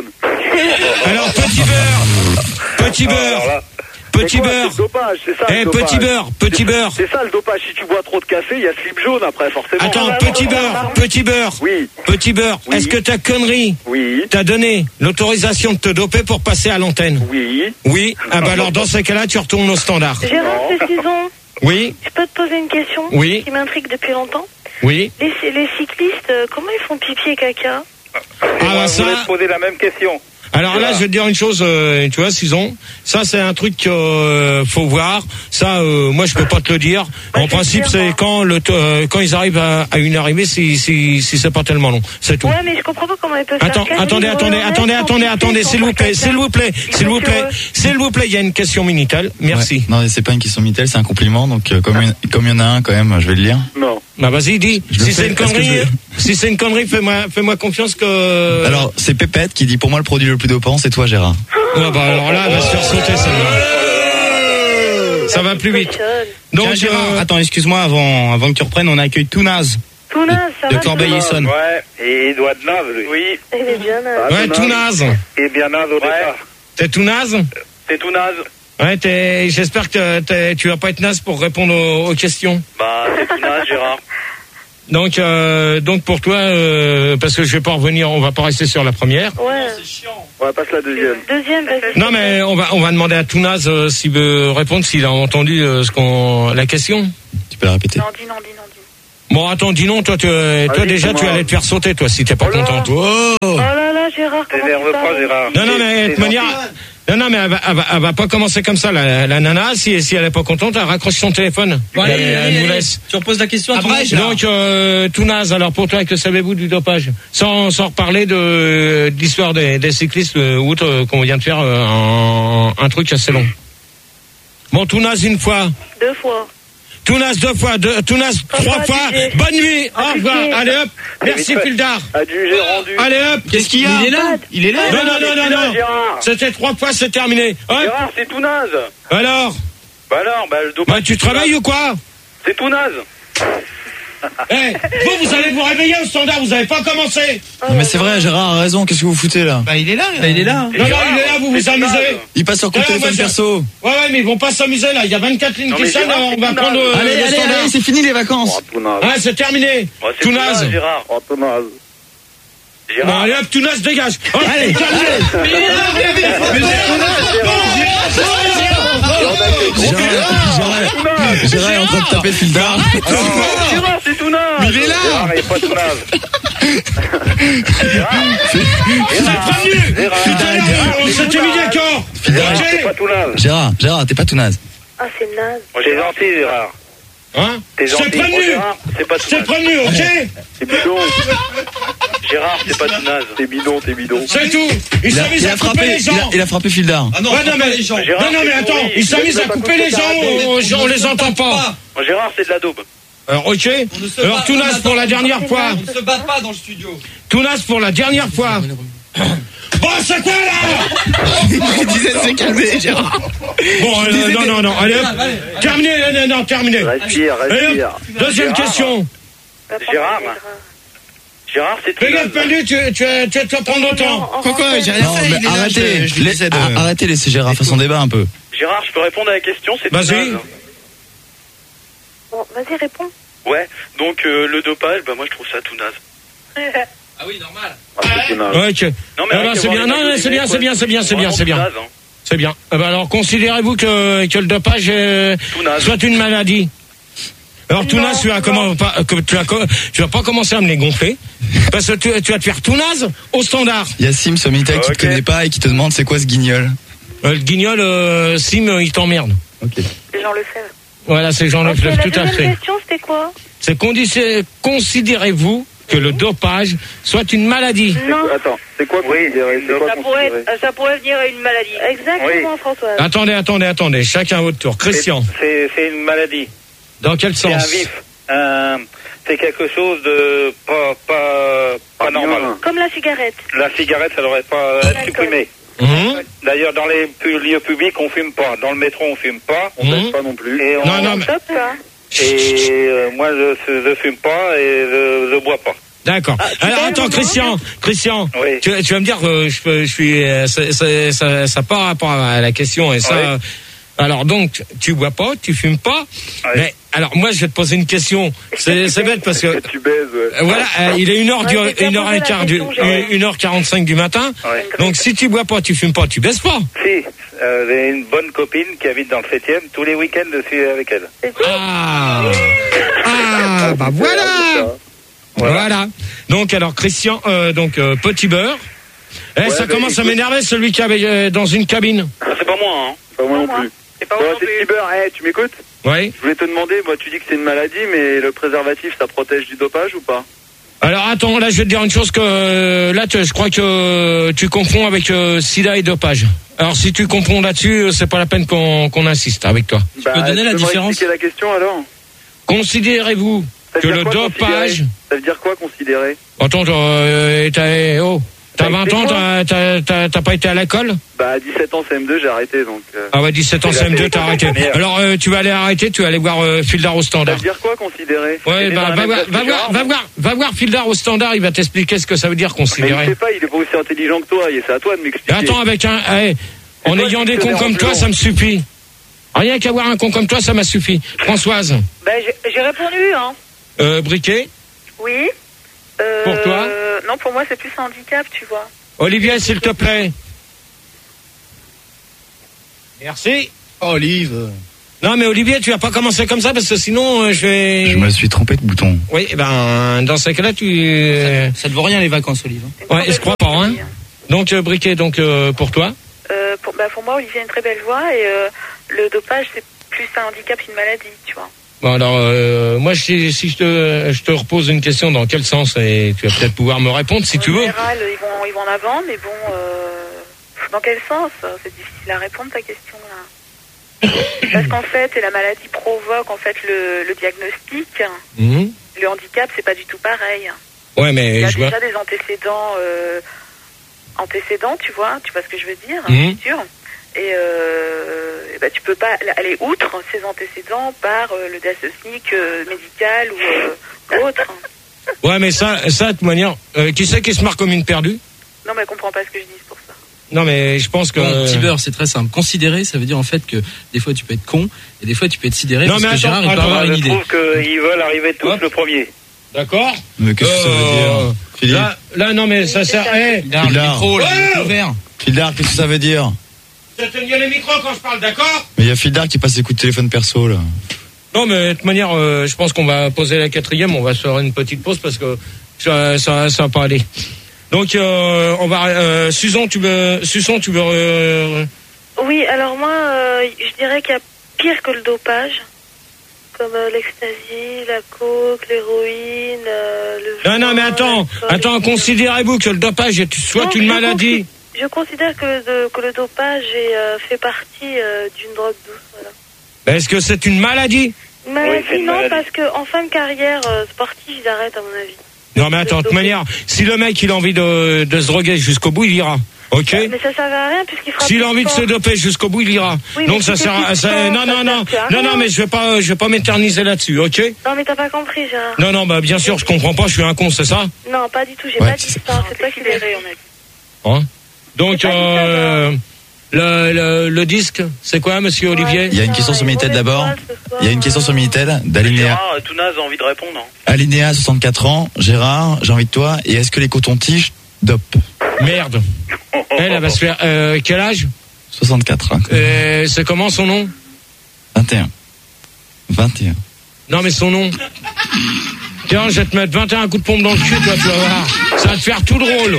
Alors, petit beurre, petit beurre. Petit C'est quoi, beurre. c'est le dopage, c'est ça. Eh, le dopage. petit beurre, petit C'est- beurre. C'est ça le dopage. Si tu bois trop de café, il y a slip jaune après, forcément. Attends, petit beurre, petit beurre. Oui. Petit beurre. Oui. Est-ce que ta connerie Oui. t'a donné l'autorisation de te doper pour passer à l'antenne? Oui. Oui. Ah bah alors dans ces cas-là, tu retournes au standard. Gérard, précisons, Oui. je peux te poser une question Oui. qui m'intrigue depuis longtemps. Oui. Les, les cyclistes, euh, comment ils font pipi et caca? Ah bah Je ça. voulais te poser la même question. Alors là, je vais te dire une chose, euh, tu vois, Susan, ça c'est un truc qu'il euh, faut voir. Ça, euh, moi, je peux pas te le dire. Bah, En c'est principe, sûr, c'est moi. quand le t- euh, quand ils arrivent à, à une arrivée, si si si c'est pas tellement long, c'est tout. Ouais, mais je comprends pas comment ils peuvent Attends, faire quatre attendez, mille attendez, kilomètres attendez, sans attendez, pisser, attendez, sans s'il vous faire plaît, caca. s'il vous plaît, Ils s'il sont vous plaît, heureux. s'il vous plaît, il y a une question Minitel. Merci. Ouais. Non, c'est pas une question Minitel, c'est un compliment. Donc euh, comme il comme il y en a un quand même, je vais le lire. Non. Bah vas-y, dis. Je le Si fais. c'est une Est-ce que connerie, je vais- si c'est une connerie, fais-moi, fais-moi confiance que. Alors c'est Pépette qui dit pour moi le produit le plus dopant c'est toi Gérard. Ouais, bah alors là, elle va se faire sauter celle-là. Ça va plus vite. Donc, Tiens, Gérard, euh, attends, excuse-moi, avant, avant que tu reprennes, on accueille Tounaz Tout naze, ça de va, Corbeil-Essonne. Ouais, et il doit être naze, lui. Oui, Il est bien naze. ouais, tout naze. Et bien naze au départ. T'es tout naze? c'est tout naze. Ouais, t'es, j'espère que t'es, tu vas pas être naze pour répondre aux, aux questions. Bah, c'est tout naze, Gérard. Donc, euh, donc pour toi, euh, parce que je vais pas revenir, on va pas rester sur la première. Ouais. C'est chiant. On va passer la deuxième. Deuxième, vas-y. Non, mais on va, on va demander à Tounaz euh, s'il veut répondre, s'il a entendu euh, ce qu'on, la question. Tu peux la répéter. Non, dis non, dis non, dis Bon, attends, dis non, toi, tu, toi Allez, déjà, tu comment allais te faire sauter, toi, si t'es pas contente. Oh, Oh là là, Gérard, comment T'énerve tu pas, parles Gérard. non, non, mais de toute manière, non, non, mais elle va, elle va, elle va pas commencer comme ça, la, la nana. Si, si elle est pas contente, elle raccroche son téléphone. Bon, allez, elle, allez, elle nous allez. laisse. Tu reposes la question à Après, tout. Gérard. Donc, euh, Tounaz, alors pour toi, que savez-vous du dopage? Sans, sans reparler de, de l'histoire des, des cyclistes euh, ou autres euh, qu'on vient de faire euh, un, un truc assez long. Bon, Tounaz une fois. Deux fois. Tounaz deux fois, deux, Tounaz trois fois. Bonne nuit. Au revoir. Allez hop. Merci Fildar. Adjugé rendu. Allez hop. Qu'est-ce qu'il y a? Il est là. Il est là. Non, non, non, non, non. Gérard. C'était trois fois, c'est terminé. Hop. Gérard, c'est tout naze. Alors? Bah alors, bah le dopage. Bah, tu travailles ou quoi? C'est tout naze. Eh, vous, vous allez vous réveiller au standard, vous avez pas commencé. Non, mais c'est vrai, Gérard a raison, qu'est-ce que vous foutez là? Bah, il est là. Bah, il est là. Non, non, il est là, vous vous amusez. Il passe sur coup de Ouais, téléphone moi, je- perso. Ouais, ouais, mais ils vont pas s'amuser là. Il y a vingt-quatre lignes Non, qui mais sonnent, Gérard, on c'est va tout prendre naze. euh, Allez, le allez, standard. allez, c'est fini les vacances. Oh, tout naze. Ah, c'est terminé. Oh, c'est Tout tout naze. naze, Gérard. Oh, tout naze. Non, Gérard. allez hop, tout naze, dégage. Oh, allez, Gérard, Gérard est en train de taper Fildar. Gérard, c'est tout naze. Mais il est là. Gérard, il est pas tout naze. On s'était mis d'accord. Gérard, c'est pas Ok. tout naze. Gérard, Gérard, t'es pas tout naze. Ah, c'est naze. T'es gentil, Gérard. Hein? T'es Je gentil. t'ai prévenu. Gérard, c'est pas tout Je t'ai naze. prévenu, ok? C'est bidon. Gérard, c'est pas tout naze. T'es bidon, t'es bidon. C'est tout. Il Il a, s'amuse il à a couper frappé, les il a, gens. il a frappé Fildar. Ah non, Ouais, non, frappe pas mais, les gens. Gérard, non, non, mais c'est attends, pourri. il s'amuse à Laisse-le couper pas les gens, on, on les entend pas. Bon, Gérard, c'est de la daube. Alors, ok. On ne se Alors, bat- Tounaz on pour la attend- dernière fois. On ne se bat pas dans le studio. Tounaz pour la dernière fois. Bon, c'est quoi là? Il disait de se calmer, Gérard. Bon, euh, non, non, non, allez hop. Terminé, non, non, terminé. Respire, Allez respire. hop, deuxième Gérard. question. Gérard. Gérard, c'est tout Fais gaffe, naze. Pendu, tu, tu, tu, tu vas prendre le temps. Quoi, quoi, j'ai rien Non, fait. mais il est là, arrêtez, je- je lui Lai- disais de- a- arrêtez, laissez Gérard faire son débat un peu. Gérard, je peux répondre à la question, c'est tout Vas-y. naze. Bon, vas-y, réponds. Ouais, donc euh, le dopage, bah moi je trouve ça tout naze. Ah oui, normal. Ah, c'est tout naze. Ouais, ok. Non, mais Ah bah, arrête c'est d'avoir bien, les non, mecs mais c'est bien, au c'est bien, c'est bien, c'est bien, vraiment c'est bien. tout naze, hein. C'est bien. Ah bah, alors, considérez-vous que, que le dopage euh, Tout naze. soit une maladie? Alors, Non, Tounaz, tu vas non. comment, pas, que tu vas, co- tu vas pas commencer à me les gonfler. Parce que tu, tu vas te faire Tounaz au standard. Il y a Sim sur Minitel qui Ok. te connaît pas et qui te demande c'est quoi ce guignol. Euh, le guignol, euh, Sim, euh, il t'emmerde. Ok. C'est Jean Lefebvre. Voilà, c'est Jean Ok, Lefebvre, la tout à deuxième fait. question, c'était quoi? C'est condition- considérez-vous que le dopage soit une maladie? Non. Attends, c'est quoi considérer? C'est quoi Ça pourrait, considérer? ça pourrait venir à une maladie. Exactement, Françoise. Attendez, attendez, attendez, chacun à votre tour. Christian, C'est c'est une maladie. dans quel C'est un sens? vif. Un- c'est quelque chose de pas, pas, pas normal. Comme la cigarette. La cigarette, ça devrait pas être supprimée. Mhm. D'ailleurs, dans les pu- lieux publics, on fume pas. Dans le métro, on fume pas. On Mhm. baisse pas non plus. Et, on- Non, non, mais- Top, là. et euh, moi, je, je fume pas et je, je bois pas. D'accord. Alors parles attends, au Christian, Christian, Oui. tu, tu vas me dire que je, peux- je suis, euh, ça, ça, ça, ça part rapport à la question et ça. Oui. Alors donc, tu bois pas, tu fumes pas, Oui. mais alors moi je vais te poser une question. C'est c'est bête parce que Tu baises, ouais. euh, voilà, euh, il est une heure du, Ouais, j'ai une heure bien et posé la quart du, question, j'ai- une heure quarante-cinq du matin. Ouais. Donc si tu bois pas, tu fumes pas, tu baisses pas. Si, euh, j'ai une bonne copine qui habite dans le septième. Tous les week-ends, je suis avec elle. Ah, ah, bah voilà. Voilà. Donc alors Christian, euh, donc euh, petit beurre. Eh, Ouais, ça bah, commence à écoute. m'énerver celui qui avait euh, dans une cabine. Ah, c'est pas moi, hein. Pas moi non plus. C'est pas Bon, moi non c'est plus. petit beurre. Eh, tu m'écoutes? Oui. Je voulais te demander, moi tu dis que c'est une maladie, mais le préservatif, ça protège du dopage ou pas? Alors attends, là je vais te dire une chose que euh, là tu- je crois que euh, tu confonds avec euh, sida et dopage. Alors si tu confonds là-dessus, euh, c'est pas la peine qu'on qu'on insiste avec toi. Bah, peux donner la tu peux me différence? expliquer la question alors? Considérez-vous Ça veut que dire le quoi, dopage... considérer Ça veut dire quoi considérer? Attends, euh, t'as oh, t'as Bah, vingt ans, explique-moi. t'as- t'as t'as- t'as pas été à l'école? Bah à dix-sept ans C M deux j'ai arrêté donc. euh, Ah ouais, dix-sept ans C'est C la M deux, t'as arrêté. télé- Alors euh, tu vas aller arrêter, tu vas aller voir euh, Fildar au Ça standard. veut dire quoi considérer? Ouais, Il est bah, dans la va, même voir, classe va, que voir, Gérard. va, voir, va voir Fildar au standard, il va t'expliquer ce que ça veut dire Mais il considérer. sait pas, il est pas aussi intelligent que toi, et c'est à toi de Et m'expliquer. attends, avec un... eh, en toi, ayant tu des te cons déranges comme toi, long. ça me suffit. Rien qu'avoir un con comme toi, ça m'a suffi. Françoise, Ben, j'ai j'ai répondu, hein. euh, Briquet, Oui. Euh, Pour toi Non, pour moi, c'est plus un handicap, tu vois. Olivier, s'il te plaît. Merci. Olive. Non, mais Olivier, tu vas pas commencer comme ça parce que sinon, euh, je vais. Je me suis trompé de bouton. Oui, eh ben, dans ces cas-là, tu. Ça, ça te vaut rien les vacances, Olive. Ouais, je crois pas, hein. Donc, euh, Briquet, donc, euh, pour toi euh, pour, bah, pour moi, Olivier a une très belle voix et euh, le dopage, c'est plus un handicap qu'une maladie, tu vois. Bon, alors, euh, moi, si, si je, te, je te repose une question, dans quel sens? Et tu vas peut-être pouvoir me répondre si en tu veux. En général, ils vont, ils vont en avant, mais bon, euh, dans quel sens? C'est difficile à répondre, ta question, là. Parce qu'en fait, la maladie provoque en fait le, le diagnostic. Mmh. Le handicap, c'est pas du tout pareil. Ouais, mais il y a je déjà vois... des antécédents, euh, antécédents, tu vois, tu vois ce que je veux dire, mmh. c'est sûr. Et, euh, et ben, tu peux pas aller outre ces antécédents par euh, le diagnostic euh, médical ou euh, autre. Ouais, mais ça, ça de toute manière, euh, qui c'est qui se marque comme une perdue? Non, mais elle comprend pas ce que je dis, c'est pour ça. Non, mais je pense que... Bon, petit beurre, c'est très simple. Considérer, ça veut dire en fait que des fois tu peux être con et des fois tu peux être sidéré non, parce mais que attends, Gérard il peut attends, avoir je une idée. trouve qu'ils veulent arriver tous Hop. le premier. D'accord. Mais qu'est-ce que ça veut dire, Philippe? Là, là, non, mais ça sert... Hey, Fildar, le micro, là, il est ouvert. Fildar, qu'est-ce que ça veut dire? Je te tenir les micros quand je parle, d'accord? Mais il y a Fildar qui passe ses coups de téléphone perso, là. Non, mais de toute manière, euh, je pense qu'on va poser la quatrième, on va se faire une petite pause parce que ça, ça, ça va pas aller. Donc, euh, on va... Euh, Susan, tu veux... Susan, tu veux... Euh, oui, alors moi, euh, je dirais qu'il y a pire que le dopage. Comme euh, l'ecstasy, la coke, l'héroïne, euh, le... Non, non, mais attends, attends, considérez-vous que le dopage est soit non, une maladie... Considère, je considère que le, que le dopage est, euh, fait partie euh, d'une drogue douce, voilà. Est-ce que c'est une maladie? Une maladie, oui, une non, maladie. parce qu'en fin de carrière euh, sportive, ils arrêtent, à mon avis. Non, mais attends, de toute manière, si le mec, il a envie de, de se droguer jusqu'au bout, il ira. Ok? Mais ça sert à rien, puisqu'il fera S'il a plus envie de sport. se doper jusqu'au bout, il ira. Oui, Donc mais ça si sert t'es à... plus Ça, sport, non, ça non, non, sert à non, non, rien. mais je vais pas, je vais pas m'éterniser là-dessus, ok? Non, mais t'as pas compris, Gérard. Non, non, bah bien sûr, je comprends pas, je suis un con, c'est ça? Non, pas du tout, j'ai Ouais, pas dit c'est- ça, c'est toi qui l'as dit. on a dit. Hein? Donc, J'ai pas dit ça, euh, le, le, le disque, c'est quoi, monsieur Olivier? Il y a une question sur Minitel d'abord. Il y a une question sur Minitel d'Alinéa. Gérard, tout naze a envie de répondre. Hein. Alinéa, soixante-quatre ans. Gérard, j'ai envie de toi. Et est-ce que les cotons-tiges dopent? Merde. Elle, elle va se faire, euh, quel âge? soixante-quatre ans. Euh, c'est comment son nom? vingt et un. vingt et un. Non, mais son nom. Tiens, je vais te mettre vingt et un coups de pompe dans le cul, toi, tu vas voir. Ça va te faire tout drôle.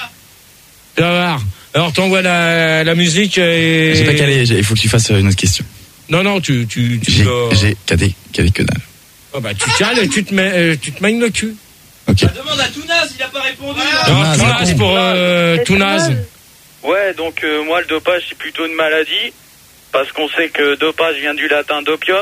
Tu vas voir. Alors, t'envoies la, la musique et... J'ai pas calé, j'ai- il faut que tu fasses une autre question. Non, non, tu... tu, tu J'ai dois- j'ai calé, calé que dalle. Oh, bah, tu cales et tu te mets, euh, tu te maignes le cul. Ok. Demande à Tounaz, il a pas répondu. Non, Tounaz, Tounaz raconte. pour euh, Tounaz. Ouais, donc euh, moi le dopage c'est plutôt une maladie parce qu'on sait que dopage vient du latin dopium.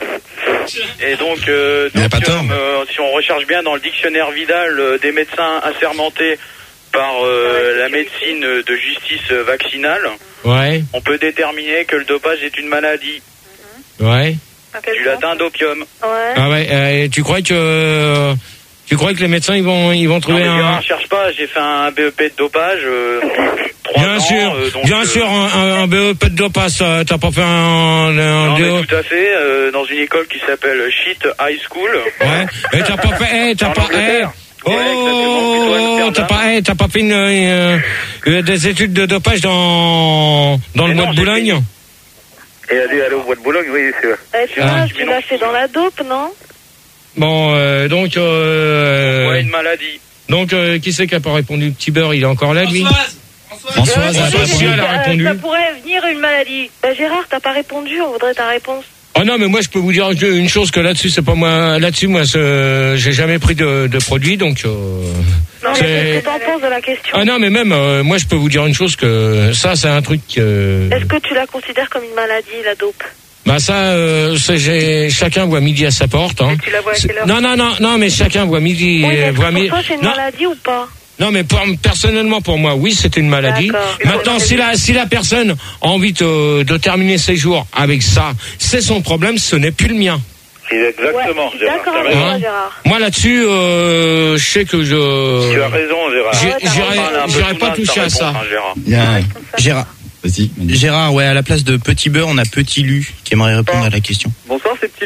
Et donc euh, Il a pas dopium, tort. euh, si on recherche bien dans le dictionnaire Vidal euh, des médecins assermentés par euh, la médecine de justice vaccinale, Ouais, on peut déterminer que le dopage est une maladie ouais. du latin dopium. Ouais. Ah ouais, euh, et tu crois que... euh, tu crois que les médecins, ils vont, ils vont Non trouver mais un... Gérard, cherche pas, j'ai fait un B E P de dopage. Euh, trois Bien ans, sûr, euh, donc, bien euh, sûr, un, un, un B E P de dopage, ça, t'as pas fait un... un Non D O? mais tout à fait, euh, dans une école qui s'appelle Shit High School. Ouais, et t'as pas fait... eh, t'as En pas... eh, Angleterre. Ouais, exactement, plutôt à Oh, Amsterdam. t'as pas, eh, t'as pas fait une, euh, euh, des études de dopage dans, dans le Mais bois non, de j'ai Boulogne? Et aller, aller au bois de Boulogne, oui, c'est vrai. Eh, tu vois, tu l'as fait dans la dope, non? Bon, euh, donc, euh, Ouais, une maladie. donc, euh, qui c'est qui a pas répondu? Petit beurre, il est encore là, lui? Françoise, Françoise, elle a pas si, répondu. elle a Euh, répondu. Ça pourrait venir une maladie. Bah, Gérard, t'as pas répondu, on voudrait ta réponse. Ah non, mais moi, je peux vous dire que- une chose que là-dessus, c'est pas moi, là-dessus, moi, c'est- j'ai jamais pris de, de produit, donc, euh, Non, mais c'est- qu'est-ce que t'en penses de la question? ah non, mais même, euh, moi, je peux vous dire une chose que ça, c'est un truc, euh, Est-ce que tu la considères comme une maladie, la dope? bah ça, euh, c'est, j'ai, chacun voit midi à sa porte, hein. Tu la vois à C'est- quelle heure? Non, non, non, non, mais chacun voit midi, Oui, mais euh, est-ce que voit pour midi. toi, c'est une Non, maladie ou pas? non, mais pour, personnellement, pour moi, oui, c'est une maladie. D'accord. Maintenant, si la, si la personne a envie de, de terminer ses jours avec ça, c'est son problème, ce n'est plus le mien. Exactement, Ouais, je suis Gérard. d'accord t'as avec raison. toi, Gérard. Moi, là-dessus, euh, je sais que je... Tu as raison, Gérard. J'ai- Ouais, t'as j'irai- raison. Parle un peu j'irai tout pas naze, toucher ta à ça. réponse, hein, Gérard. Il y a un- Gérard. Vas-y. Gérard, ouais, à la place de Petit Beurre, on a Petit Lu qui aimerait répondre à la question. Bonsoir, c'est Petit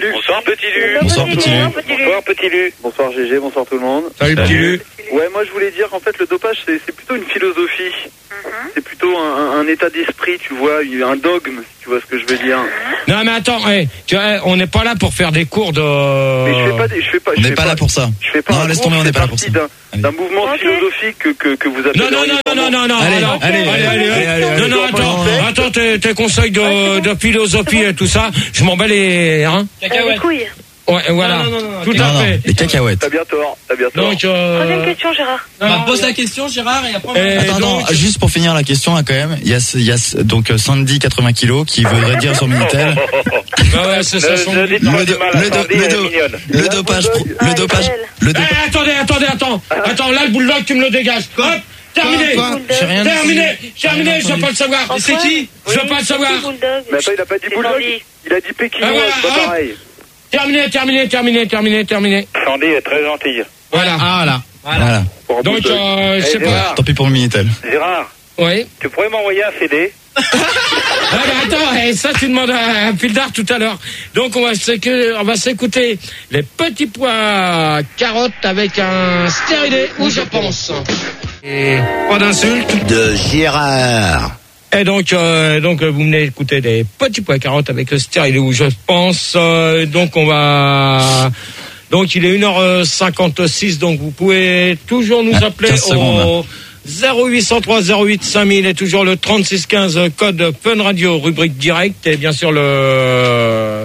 Lu. Bonsoir Petit Lu. Bonsoir, Petit Lu. Bonsoir Petit Lu. Bonsoir G G, bonsoir tout le monde. Salut, Petit Lu. Ouais, moi je voulais dire qu'en fait le dopage c'est, c'est plutôt une philosophie. C'est plutôt un, un état d'esprit, tu vois, un dogme, si tu vois ce que je veux dire. Non, mais attends, hey, tu vois, on n'est pas là pour faire des cours de. Mais je fais pas, des, je fais pas. On n'est n'est pas là pour ça. Je fais pas. Non, laisse tomber, on n'est pas là pour ça. D'un, d'un mouvement Ok. philosophique que, que, que vous appelez. Non, non, non, non, non, non, Allez, alors, allez, allez, allez, allez, allez, allez, non, non, allez, attends, allez. attends, tes, tes conseils de, de philosophie et tout ça, je m'en bats les, hein. Les couilles. Ouais, voilà. Non, non, non, non, tout Non, à non, fait. les cacahuètes. T'as bien tort, t'as bien tort. Donc, euh... Troisième question, Gérard. On va poser la question, Gérard, et après on va- Et Attends, donc- attends, juste pour finir la question, là, quand même, il y a, ce- il y a ce- donc euh, Sandy, quatre-vingts kilos, qui voudrait dire sur Minitel, Ah ouais, c'est ça, son... Ne dites pas le, du do- mal à le, do- Sandy, le, elle est do- mignonne. le dopage, pro- le dopage, le Eh, dopage. attendez, attendez, attends. Attends, là, le bulldog, tu me le dégages. Hop, terminé. Quoi J'ai rien Terminé, entendu. terminé, je veux pas le savoir. Antoine C'est qui? Je veux pas le savoir. Mais attends, il a pas dit bulldog, il a dit pékinois, Ah, voilà, c'est pas hop. pareil. Terminé, terminé, terminé, terminé, terminé. Sandy est très gentille. Voilà. Ah, là. Voilà. Donc, euh, je sais Eh, pas. Gérard. Tant pis pour le Minitel. Gérard, Oui. tu pourrais m'envoyer un C D? Ah bah attends, eh, ça tu demandes à un Pildar tout à l'heure. Donc on va, s'écouter, on va s'écouter les petits pois carottes avec un stérilé où je pense. Et pas d'insulte. De Gérard. Et donc, euh, donc euh, vous venez écouter des petits pois carottes avec le stérilé où je pense. Euh, donc on va... Donc il est une heure cinquante-six, donc vous pouvez toujours nous Ah, appeler quinze secondes. au zéro huit cent trois zéro huit cinq mille et toujours le trente-six quinze code Fun Radio, rubrique direct, et bien sûr le...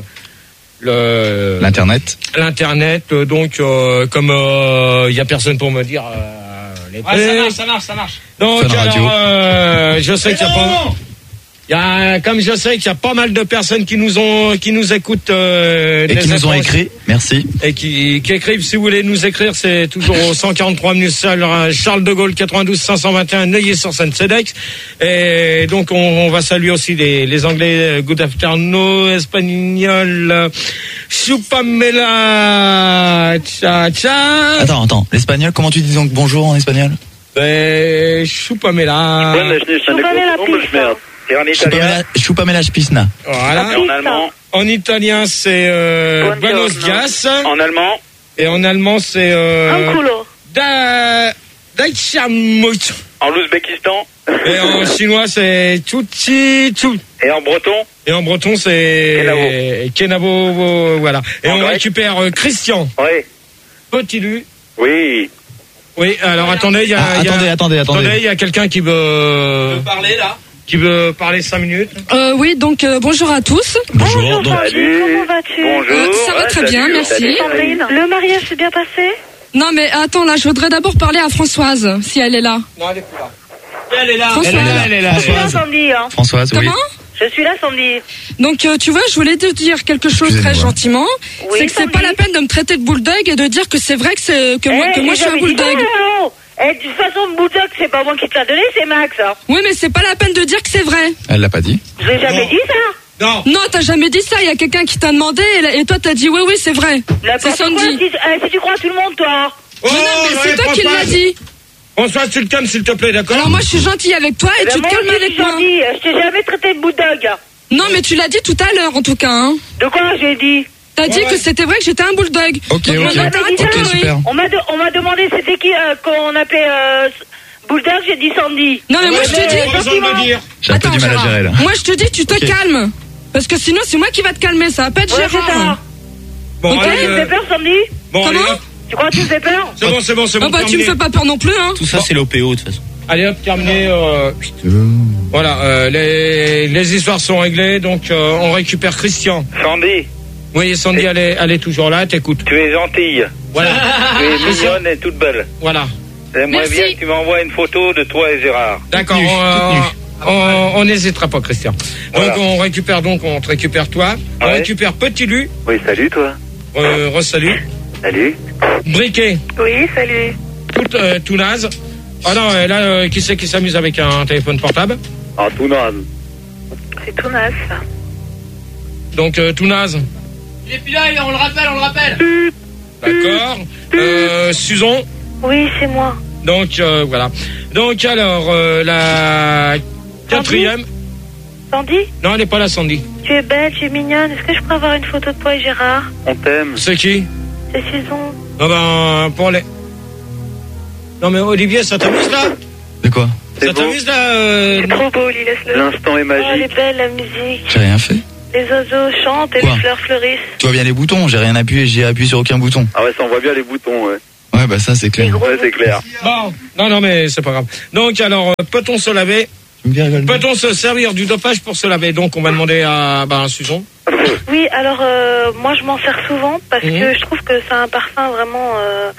le L'internet. L'internet, donc euh, comme il euh, y a personne pour me dire euh, les Ouais, ça trucs. marche, ça marche, ça marche. Donc Fun Radio. alors, euh, je sais qu'il y a pas... Il y a, comme je sais qu'il y a pas mal de personnes qui nous ont, qui nous écoutent euh, Et des qui nous ont étrangers. écrit. Merci. Et qui, qui écrivent. Si vous voulez nous écrire, c'est toujours au cent quarante-trois avenue Charles de Gaulle, quatre-vingt-douze cinq cent vingt et un, Neuilly-sur-Seine-Cedex. Et donc on, on va saluer aussi les, les Anglais. Good afternoon, espagnol. Chupamela, cha cha. Attends, attends. L'espagnol, comment tu dis donc bonjour en espagnol? Eh, Chupamela. Et en italien? Chupamela- Chupamela Spisna. Voilà. Et en allemand? En italien, c'est euh, Buenos dias. En allemand? Et en allemand, c'est euh, Un culo. Da Daichamut. En l'Ouzbékistan? Et en chinois, c'est Chuchi Chu. Et en breton? Et en breton, c'est Kenavo. Kenavo, voilà. Et En on grec? récupère euh, Christian. Oui. Petit Lu. Oui. Oui, alors attendez, il y a, Ah, il y a- attendez, attendez, attendez. il y a quelqu'un qui veut Tu peux parler là? qui veut parler cinq minutes. Euh, oui, donc euh, bonjour à tous. Bonjour. donc- Salut. Comment vas-tu Bonjour. Euh, ça va Ouais, très salut, bien, merci. salut. Sandrine, le mariage s'est bien passé? Non mais attends, là, je voudrais d'abord parler à Françoise, si elle est là. Non, elle est plus là. Elle est là. Françoise. Elle est là, elle est là. Je suis là, Sandy. Hein. Françoise, oui. Comment Je suis là, Sandy. Donc euh, tu vois, je voulais te dire quelque chose très Excusez-moi. gentiment. Oui, c'est que c'est Sandy. pas la peine de me traiter de bulldog et de dire que c'est vrai que c'est que moi Eh, que moi je j'ai suis un jamais dit bulldog. ça, non. Eh, de toute façon, Bulldog, c'est pas moi qui te l'a donné, c'est Max. Hein. Oui, mais c'est pas la peine de dire que c'est vrai. Elle l'a pas dit. Je l'ai jamais Non. dit, ça. Non. Non, t'as jamais dit ça. Il y a quelqu'un qui t'a demandé et, et toi t'as dit oui, oui, c'est vrai. C'est N'importe quoi, Sandy. si, eh, si tu crois à tout le monde, toi. Oh, non, non, mais ouais, c'est toi qui Françoise. l'as dit. Françoise, tu le calmes, s'il te plaît, d'accord? Alors moi, je suis gentille avec toi et Eh ben, tu te moi calmes aussi, avec je moi. t'ai dit, je t'ai jamais traité de Bulldog. Non, mais tu l'as dit tout à l'heure, en tout cas. Hein. De quoi j'ai dit? T'as dit Ouais. que c'était vrai que j'étais un bulldog. Ok, Donc ok. maintenant, t'arrêtes tes Ok, conneries. super. On m'a de- on m'a demandé c'était qui euh, qu'on appelait euh, Bulldog, j'ai dit Sandy. Non, mais moi, je te mais, dis. euh, Besoin de me dire. J'ai un peu du mal à Gérard, gérer là. moi, je te dis, tu te Ok. calmes. Parce que sinon, c'est moi qui va te calmer. Ça va pas être Ouais, c'est Gérard. ça. Bon, Ok. allez, Tu me euh, fais peur, Sandy? bon, allez, Comment hop. Tu crois que tu me fais peur? C'est bon, c'est bon, c'est bon. Ah bah, tu me terminé. fais pas peur non plus, hein. Tout ça, c'est l'O P O, de toute façon. Allez hop, terminé. Euh... Voilà, euh, les, les histoires sont réglées, donc euh, on récupère Christian. Sandy, Oui, Sandy, elle est, elle est toujours là, t'écoutes. tu es gentille. Voilà. Tu es mignonne et toute belle. Voilà. J'aimerais Merci. bien que tu m'envoies une photo de toi et Gérard. D'accord, Toute nue, on, toute nue. on, on n'hésitera pas, Christian. Donc Voilà. on récupère donc, on te récupère toi, on Ouais. récupère Petit Lu, Oui, salut toi. euh, re-salut, Salut. Oui, Briquet, salut. tout, euh, tout naze. Ah non, euh, là, euh, qui c'est qui s'amuse avec un téléphone portable? Ah, tout naze. C'est tout naze, ça. Donc euh, tout naze, Il est plus là, on le rappelle, on le rappelle. d'accord. Euh, Suzon, Oui, c'est moi. donc euh, voilà. Donc alors, euh, la quatrième... Sandy? Non, elle n'est pas là, Sandy. Tu es belle, tu es mignonne. Est-ce que je peux avoir une photo de toi et Gérard? On t'aime. C'est qui? C'est Susan. Ah ben, pour les... Non mais Olivier, ça t'amuse là? De quoi? Ça t'amuse là euh... C'est trop beau, Oli, laisse-le. L'instant est magique. Oh, elle est belle, la musique. J'ai rien fait. Les oiseaux chantent et Quoi? les fleurs fleurissent. Tu vois bien les boutons, j'ai rien appuyé, j'ai appuyé sur aucun bouton. Ah ouais, ça on voit bien les boutons, ouais. Ouais, bah ça c'est clair. Ouais, c'est clair. Bon, non, non, mais c'est pas grave. Donc, alors, euh, peut-on se laver? Peut-on se servir du dopage pour se laver? Donc, on va demander à, bah, à Susan. Oui, alors, euh, moi, je m'en sers souvent parce Mhm. que je trouve que c'est un parfum vraiment... euh,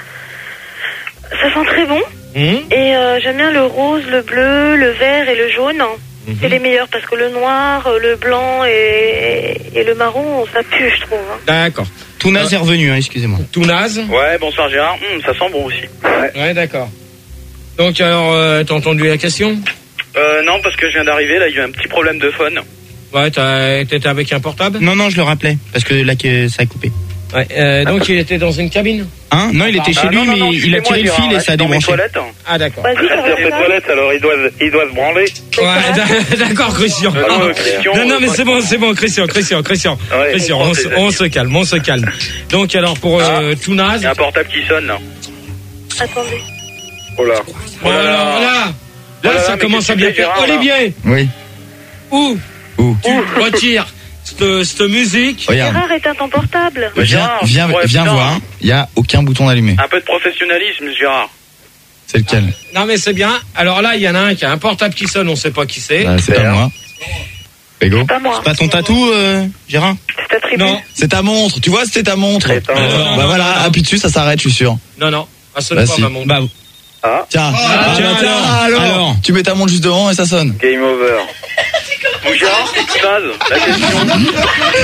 ça sent très bon. Mmh. Et euh, j'aime bien le rose, le bleu, le vert et le jaune. C'est les meilleurs parce que le noir, euh, le blanc et, et le marron, ça pue, je trouve. hein. D'accord. Tout naze est revenu, hein, excusez-moi. Tout naze? Ouais, bonsoir Gérard. Hum, ça sent bon aussi. Ouais, d'accord. Donc, alors, euh, t'as entendu la question? Euh, non, parce que je viens d'arriver, là, il y a eu un petit problème de phone. Ouais, t'as- t'étais avec un portable? Non, non, je le rappelais, parce que là, que ça a coupé. Ouais, euh, donc il était dans une cabine? Hein? Non, il était chez Ah, lui, non, non, mais non, je suis il a chez tiré moi, le fil Gérard, et là, ça a je suis dans mes débranché. toilettes. Ah, d'accord. Vas-y, Il a fait toilette, alors il doit, il doit se branler. Ouais, d'a- d'accord, Christian. Euh, non, Christian, Non, non, mais euh, c'est bon, c'est bon, Christian, Christian, Christian. Ouais, Christian, je on, se- comprends, on se calme, on se calme. Donc, alors, pour euh, tout Il naze. y a un portable qui sonne, là. Attendez. Oh là. Bon, alors, là, là, Oh là là, ça mais commence qu'est-ce à que bien tu fais, faire. Gérard, là Olivier, Oui. où Où? tu retires cette, cette musique? Regarde. Gérard, éteins ton portable. Bah, Viens, Gérard, viens, ouais, viens putain. voir. Il y a aucun bouton allumé. Un peu de professionnalisme, Gérard. C'est lequel? Non, mais c'est bien. Alors là, il y en a un qui a un portable qui sonne, on sait pas qui c'est. Bah, c'est pas moi. Ego. Pas moi. C'est pas ton tatou, euh, Gérard? C'est ta tribu. Non, C'est ta montre. Tu vois, c'était ta montre. Attends. non, Bah non, voilà, non, appuie dessus, ça s'arrête, je suis sûr. non, non. Ah, sonne Bah, pas si. ma montre. Bah, Ah, Tiens, Ah, Ah, tiens, bah, tiens, alors. alors, tu mets ta montre juste devant et ça sonne. game over. Bon, Gérard, c'est tout naze. La question.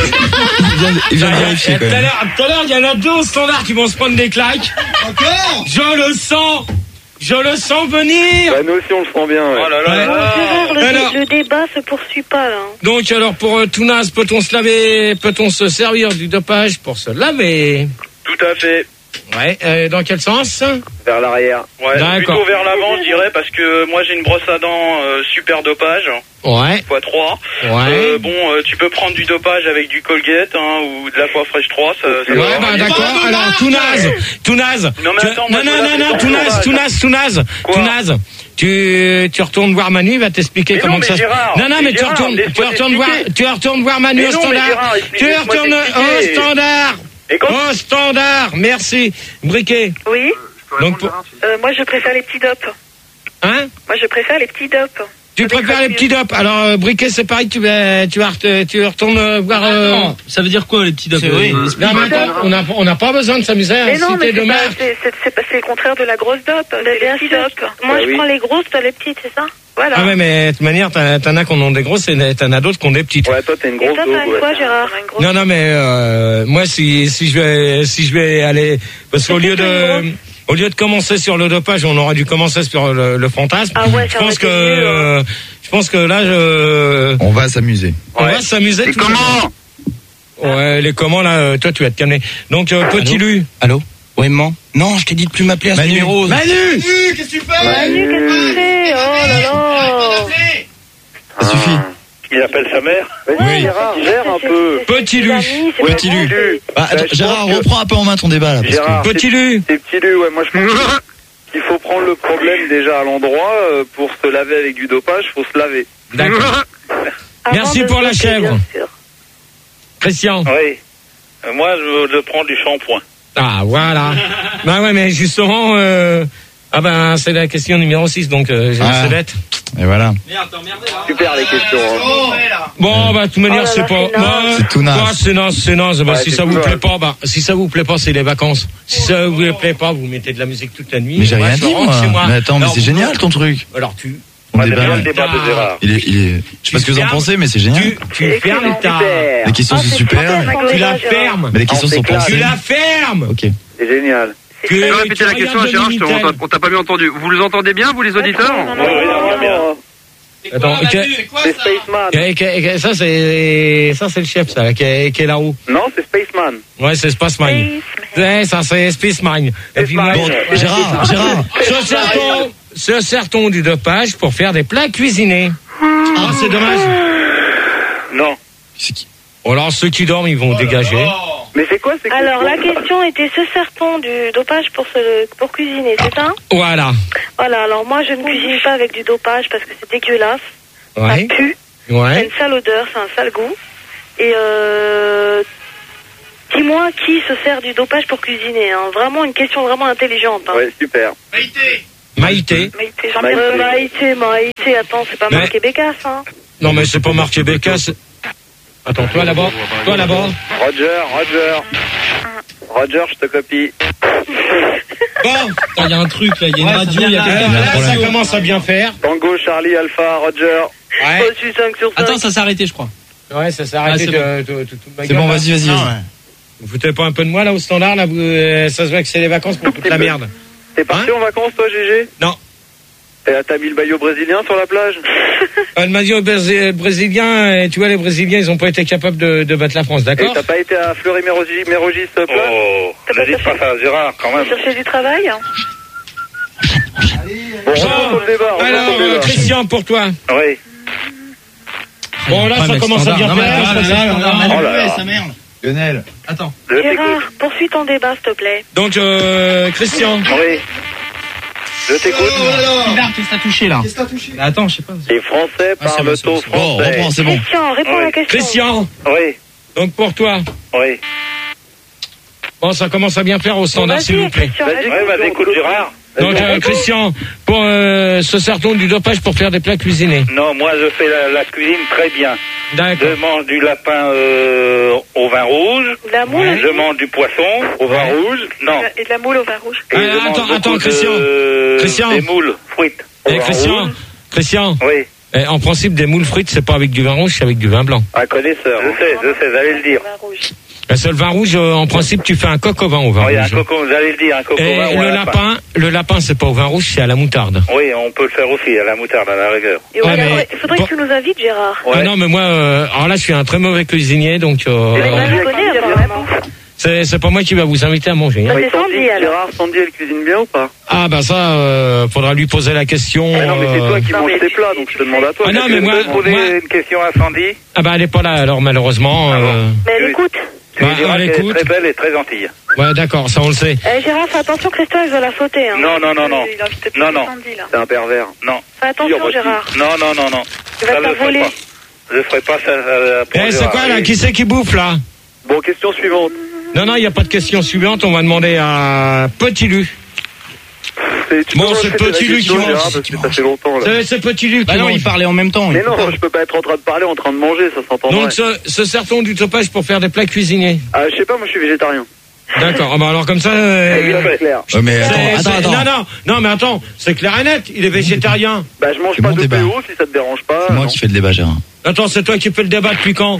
Il vient, il vient de vérifier Eh, quand Tout à même. l'heure, tout à l'heure, il y en a deux au standard qui vont se prendre des claques. Encore? Je le sens. Je le sens venir. Bah, nous aussi, on le sent bien, ouais. Oh là là Ouais. là là. Gérard, le, Alors. le débat se poursuit pas, là. hein. Donc alors pour euh, tout naze, peut-on se laver, peut-on se servir du dopage pour se laver? Tout à fait. Ouais, euh, dans quel sens? Vers l'arrière. Ouais, D'accord. plutôt vers l'avant, je dirais, parce que moi j'ai une brosse à dents euh, super dopage, Ouais, fois trois. ouais. Euh, bon, euh, tu peux prendre du dopage avec du Colgate hein, ou de l'Aquafresh trois. Ça, ça Ouais, va. bah d'accord. Alors tout naze, tout naze. Non, mais Tu- attends, non, moi, je non, me non, lave non, les tout dents naze, sauvages. tout naze, tout naze, Quoi tout naze. Tu, tu retournes voir Manu, il va t'expliquer Mais comment non, que ça mais se. Gérard, Non, non, mais mais tu Gérard, retournes, tu laisse-moi retournes voir, t'expliquer. tu retournes voir Manu Mais au non, mais standard. Gérard, explique- Tu laisse-moi retournes au t'expliquer. standard. Et quand- Au standard. Merci. Briquet. Oui. Donc, pour- Euh, moi, je préfère les petits dopes. hein? Moi, je préfère les petits dopes. Tu préfères les petits dopes. Alors, euh, Briquet, c'est pareil, tu vas, tu vas, ret- tu retournes euh, voir. euh, Non, ça veut dire quoi les petits dopes? C'est vrai. Euh, Non, mais attends, on n'a on n'a pas besoin de s'amuser à Mais non, mais citer de c'est pas- marque. c'est c'est- c'est pas- c'est le contraire de la grosse dope. C'est les petits dopes. Moi, Bah je oui. prends les grosses, toi les petites, c'est ça? Voilà. Ah ouais, mais de toute manière, t'en t'en as qui en ont des grosses et t'en as d'autres qui ont des petites. Ouais, toi, t'es une Et grosse toi, daube, t'as une ouais. quoi, Gérard? Non, non, mais euh, moi, si si je vais si je vais aller, parce qu'au lieu de au lieu de commencer sur le dopage, on aurait dû commencer sur le, le fantasme. Ah ouais, je ça pense aurait que été mieux, hein. euh, je pense que là, je, On va s'amuser. on va s'amuser. Et tous comment les jours. Ouais, les comment là, euh, toi, tu vas te calmer. Donc, euh, petit Allô Lu. Allô? Ouais, maman? Non, je t'ai dit de plus m'appeler à ce Manu. numéro. Manu. Manu, qu'est-ce que tu fais? Oh là là! Ça suffit. Il appelle sa mère. Vas-y, Oui. Gérard, gère un peu. Petit Lu. Petit Lu. Bah, attends, Bah, je Gérard, pense que- reprends un peu en main ton débat là. Parce que... Gérard, Petit Lu. c'est petit Lu, ouais, moi je pense qu'il faut prendre le problème déjà à l'endroit. euh, Pour se laver avec du dopage, faut se laver. D'accord. Avant Merci de pour la sauter, chèvre. bien sûr. Christian. Oui. Euh, moi, je, je prends du shampoing. Ah, voilà. Bah ouais, mais justement, euh, ah ben, c'est la question numéro six, donc euh, j'ai Ah. une sellette. Et voilà. Super les questions. hein. Bon, bah, de toute manière, Oh là c'est là, pas... c'est naze. bah, C'est tout naze. bah, c'est naze, c'est naze. Bah, Ouais, si c'est ça tout vous naze. plaît pas, bah, si ça vous plaît pas, c'est les vacances. Si ça vous plaît pas, vous mettez de la musique toute la nuit. Mais j'ai Moi, rien je dit rentre moi. chez moi. Mais attends, mais Alors, c'est vous- génial ton truc. Alors, tu... Ton Ouais, débat, j'aime bien là. le débat de Gérard. Il est, il est. Je sais pas ce que vous en pensez, mais c'est génial. Tu, tu fermes ta... Les questions Ah, sont c'est super. super, Tu la Gérard. fermes. Mais les questions On sont s'éclate. Tu pensées. la fermes. Ok. C'est génial. Que Tu peux tu répéter la question à regardes Gérard, je te- Minitel. on t'a- on t'a pas bien entendu. Vous les entendez bien, vous les auditeurs? Non, non, non, non, non. Attends, ok. C'est Spaceman. Ok, ok, ok, ça c'est ça c'est le chef ça qui est, qui est là-haut. Non, c'est Spaceman. Ouais, c'est Spaceman. Ouais, ça c'est Spaceman. Et puis moi, Bon, je- Gérard, Gérard. se sert-on se sert-on du dopage pour faire des plats cuisinés? Ah, c'est dommage. Non. Alors ceux qui dorment, ils vont dégager. Mais c'est quoi c'est Alors la question était, se sert-on du dopage pour, se, pour cuisiner, c'est ça? Voilà. Voilà, alors moi je ne cuisine pas avec du dopage parce que c'est dégueulasse. Ouais. Ça pue. Ouais. C'est une sale odeur, c'est un sale goût. Et euh, dis-moi qui se sert du dopage pour cuisiner, hein. Vraiment une question vraiment intelligente. Hein. Ouais, super. Maïté. Maïté. Maïté, j'en ai euh, Maïté, Maïté, attends, c'est pas Mais- marqué Bécasse, hein. Non mais c'est pas marqué Bécasse. Attends, toi là-bas. Toi là-bas. Roger, Roger. Roger, je te copie. Bon. Il y a un truc là, il y a une Ouais, radio, ça il y a vient quelqu'un. là, là, ça commence à bien faire. Tango, Charlie, Alpha, Roger. Ouais. Oh, je suis cinq sur cinq. Attends, ça s'est arrêté, je crois. Ouais, ça s'est Ah, arrêté c'est de, bon. de- de- de- toute ma C'est gueule, bon, là. vas-y, vas-y, Ah, vas-y. ouais. Vous foutez pas un peu de moi là au standard là, vous, euh, ça se voit que c'est les vacances pour toute la merde. T'es parti en vacances, toi, G G? Non. Et t'as mis le maillot brésilien sur la plage? Euh, le maillot brésé- brésilien, euh, tu vois les Brésiliens ils ont pas été capables de, de battre la France, Et d'accord? t'as pas été à Fleury-Mérogis, Mérogis plage? Oh, ne dites pas ça, Gérard, quand même. Chercher du travail? Bon, revenons sur le débat, revenons Alors, sur le euh, débat. Christian, pour toi. Oui. Bon, là, ça commence à bien Non, mais faire. attends, Ça, là, c'est- là, là, Oh là là. sa merde. Lionel. Attends. Je t'écoute. Gérard, poursuis ton débat, s'il te plaît. Donc, euh, Christian. Oui. Je t'écoute. Sylvain, qu'est-ce que t'as touché là? Qu'est-ce que t'as touché? Attends, je sais pas. Les Français Ah, c'est parlent bon, c'est bon, au c'est bon. Bon, français. reprends, c'est bon. Christian, réponds à la question. Christian. Oui. Donc, pour toi. Oui. Bon, ça commence à bien faire au standard, Vas-y, s'il vous plaît. Christian, Vas-y, vas-y. Oui, vas-y, écoute, Gérard. Donc, euh, Christian, pour, euh, se sert-on du dopage pour faire des plats cuisinés? Non, moi, je fais la, la cuisine très bien. D'accord. Je mange du lapin euh, au vin rouge. De la moule? Je mange du poisson au vin rouge. Non. Et de la moule au vin rouge. Et Ah, je mange attends, beaucoup attends, de- Christian. Christian. Des moules frites. au Eh, vin Christian, rouge. Christian. Oui. Eh, en principe, des moules frites, c'est pas avec du vin rouge, c'est avec du vin blanc. Un connaisseur. Je sais, je sais, vous allez le dire. Vin rouge. Le seul vin rouge, euh, en principe, tu fais un coq au vin au vin Oui, un rouge. coco, vous allez le dire, un coco Et vin ou un le lapin, le lapin, c'est pas au vin rouge, c'est à la moutarde. Oui, on peut le faire aussi, à la moutarde, à la rigueur. Et Ouais, ouais, mais- ouais, il faudrait bon. que tu nous invites, Gérard. Ah non, mais moi, euh, alors là, je suis un très mauvais cuisinier, donc euh, Mais moi, je connais, apparemment. c'est c'est pas moi qui va vous inviter à manger. hein. Bah, c'est Sandy, alors. Gérard, Sandy, elle cuisine bien ou pas? Ah bah ça, euh, faudra lui poser la question. Ah non, mais c'est euh, toi qui Non, manges mais tes tu- plats, donc je te demande à toi. Ah non, Est-ce mais que moi- tu Je peux poser moi- une question à Sandy. Ah bah elle est pas là, alors malheureusement. euh, Mais elle écoute. Tu lui Bah, diras elle qu'elle est écoute. très belle et très gentille. Ouais, d'accord, ça on le sait. Eh, Gérard, fais attention, Christophe, il veut la sauter. Hein. Non, non, non, non. Il a envie de te Non, piquer non. Sandy, là. C'est un pervers. Non. Fais attention, Dire, Gérard. Non, non, non, non. Tu vas Ça, te je la ferai voler. pas. Je ferai pas ça euh, pour Eh, c'est Gérard. quoi là? Et- Qui c'est qui bouffe là? Bon, question suivante. Non, non, il n'y a pas de question suivante, on va demander à Petit Lu. C'est- tu Bon, peux c'est répéter la Petit Lu question, qui Gérard, mange. parce que ça fait longtemps, là. C'est c'est Petit Lu qui Bah non, mange. il parlait en même temps. Mais il- non, je peux pas être en train de parler, en train de manger, ça s'entendrait. Donc, se, se sert-on du dopage pour faire des plats cuisinés? Ah, je sais pas, moi je suis végétarien. D'accord, ah bah alors comme ça... euh, C'est vite clair. Ouais, mais c'est- attends, c'est- attends, attends. Non, non, non, mais attends, c'est clair et net, il est végétarien. Bah, je mange C'est pas bon de débat. P O si ça te dérange pas. c'est moi non. qui fais le débat, Gérard. Attends, c'est toi qui fais le débat depuis quand?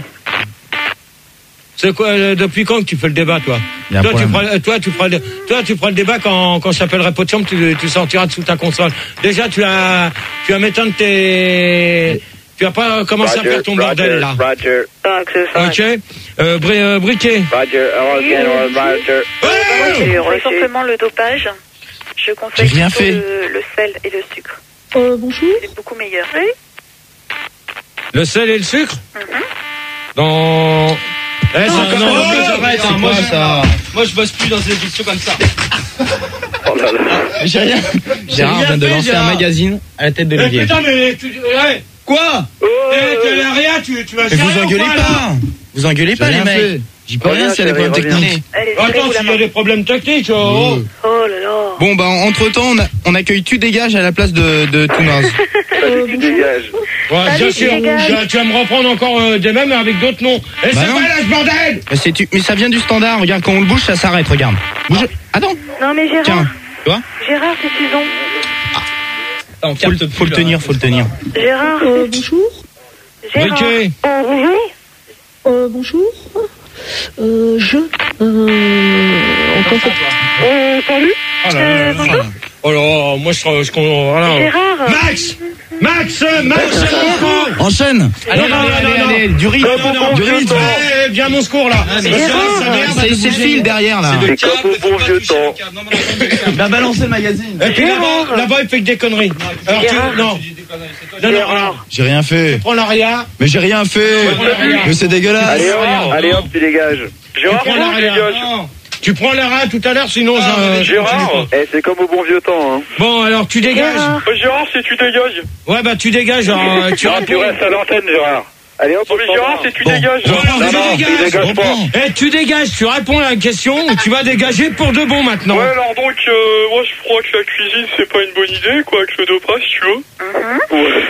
C'est quoi, euh, depuis quand que tu fais le débat, toi? Il y a un Toi tu, problème. feras, toi, tu feras le, toi, tu feras le débat quand, quand je t'appellerai Potium, tu, tu sortiras de sous ta console. Déjà, tu as, tu vas m'éteindre tes, tu vas pas commencer à Roger, faire ton Roger, bordel, là. Roger, Ah, que c'est ça. Ok? Euh, bri- euh, briquet. Roger, Roger, Roger. Moi, Ouais. j'ai essentiellement le dopage. Je conseille J'ai rien plutôt fait. le, le sel et le sucre. Euh, bonjour. C'est beaucoup meilleur. Oui. Le sel et le sucre? Dans, eh, ça, Non, non, non, non, arrête, c'est hein, moi, quoi, je- ça? Moi, je bosse plus dans des émissions comme ça. Oh là là. J'ai rien. Gérard rien vient de fait, lancer Gérard. un magazine à la tête Eh, d'Olivier. putain, mais tu, ouais. Quoi? Eh, t'as rien, tu, tu vas Mais chialer vous ou engueulez quoi, là? pas. Vous engueulez pas, J'ai les rien mecs. fait. J'y peux rien Reviens, s'il y a des chérie, problèmes reviens. techniques. Allez, Attends, tirez-vous la s'il y a main. des problèmes techniques, oh. Oh là là. Bon, bah, entre temps, on, a- on accueille Tu Dégage à la place de, de Tounaz. Vas-y, tu dégages. Ouais, Allez, bien sûr, dégage. tu, tu vas me reprendre encore euh, des mêmes avec d'autres noms. Et Bah c'est non. pas là ce bordel! Mais, c'est tu- mais ça vient du standard. Regarde, quand on le bouge, ça s'arrête. Regarde. Bouge. Attends. Non, mais Gérard. Tiens. Tu vois? Gérard, c'est Suzon. Faut, le- faut le tenir, faut le tenir. Gérard. Euh, bonjour. Gérard. Briquet. Euh, bonjour. Euh, bonjour. Euh, je. Euh. Encore ça. Euh, salut. Oh là là Euh, là là. bonjour. Oh là, moi je serais. Je, voilà. Gérard. Max! Max, Max, Enchaîne. Allez, non, non, non, non, non. du riz. Non, non, non, Du riz. Eh, viens mon secours là. Parce que là, ça merde, C'est c'est le fil derrière là. C'est comme au bon vieux temps. Il a balancé le magazine. Et puis là-bas, là-bas, il fait que des conneries. Alors tu, non. Non, non, non. J'ai rien fait. Prends l'aria. Mais j'ai rien fait. Mais c'est dégueulasse. Allez hop, allez hop, tu dégages. Gérard, Tu prends comment tu l'aria. dégages Tu prends l'aria tout à l'heure, sinon je. Gérard Eh, c'est comme au bon vieux temps, hein. Bon, alors tu dégages. Euh, Gérard, si tu dégages. Ouais, bah tu dégages. Alors, euh, tu Non, tu réponds. restes à l'antenne, Gérard. Allez hop, Non, mais Gérard, si tu dégages. Bon, alors, Non, tu non, il dégages. dégage pas. Eh, tu dégages, tu réponds à la question ou tu vas dégager pour de bon maintenant. Ouais, alors donc, euh, moi je crois que la cuisine c'est pas une bonne idée, quoi, avec le dopage, tu vois. Ouais.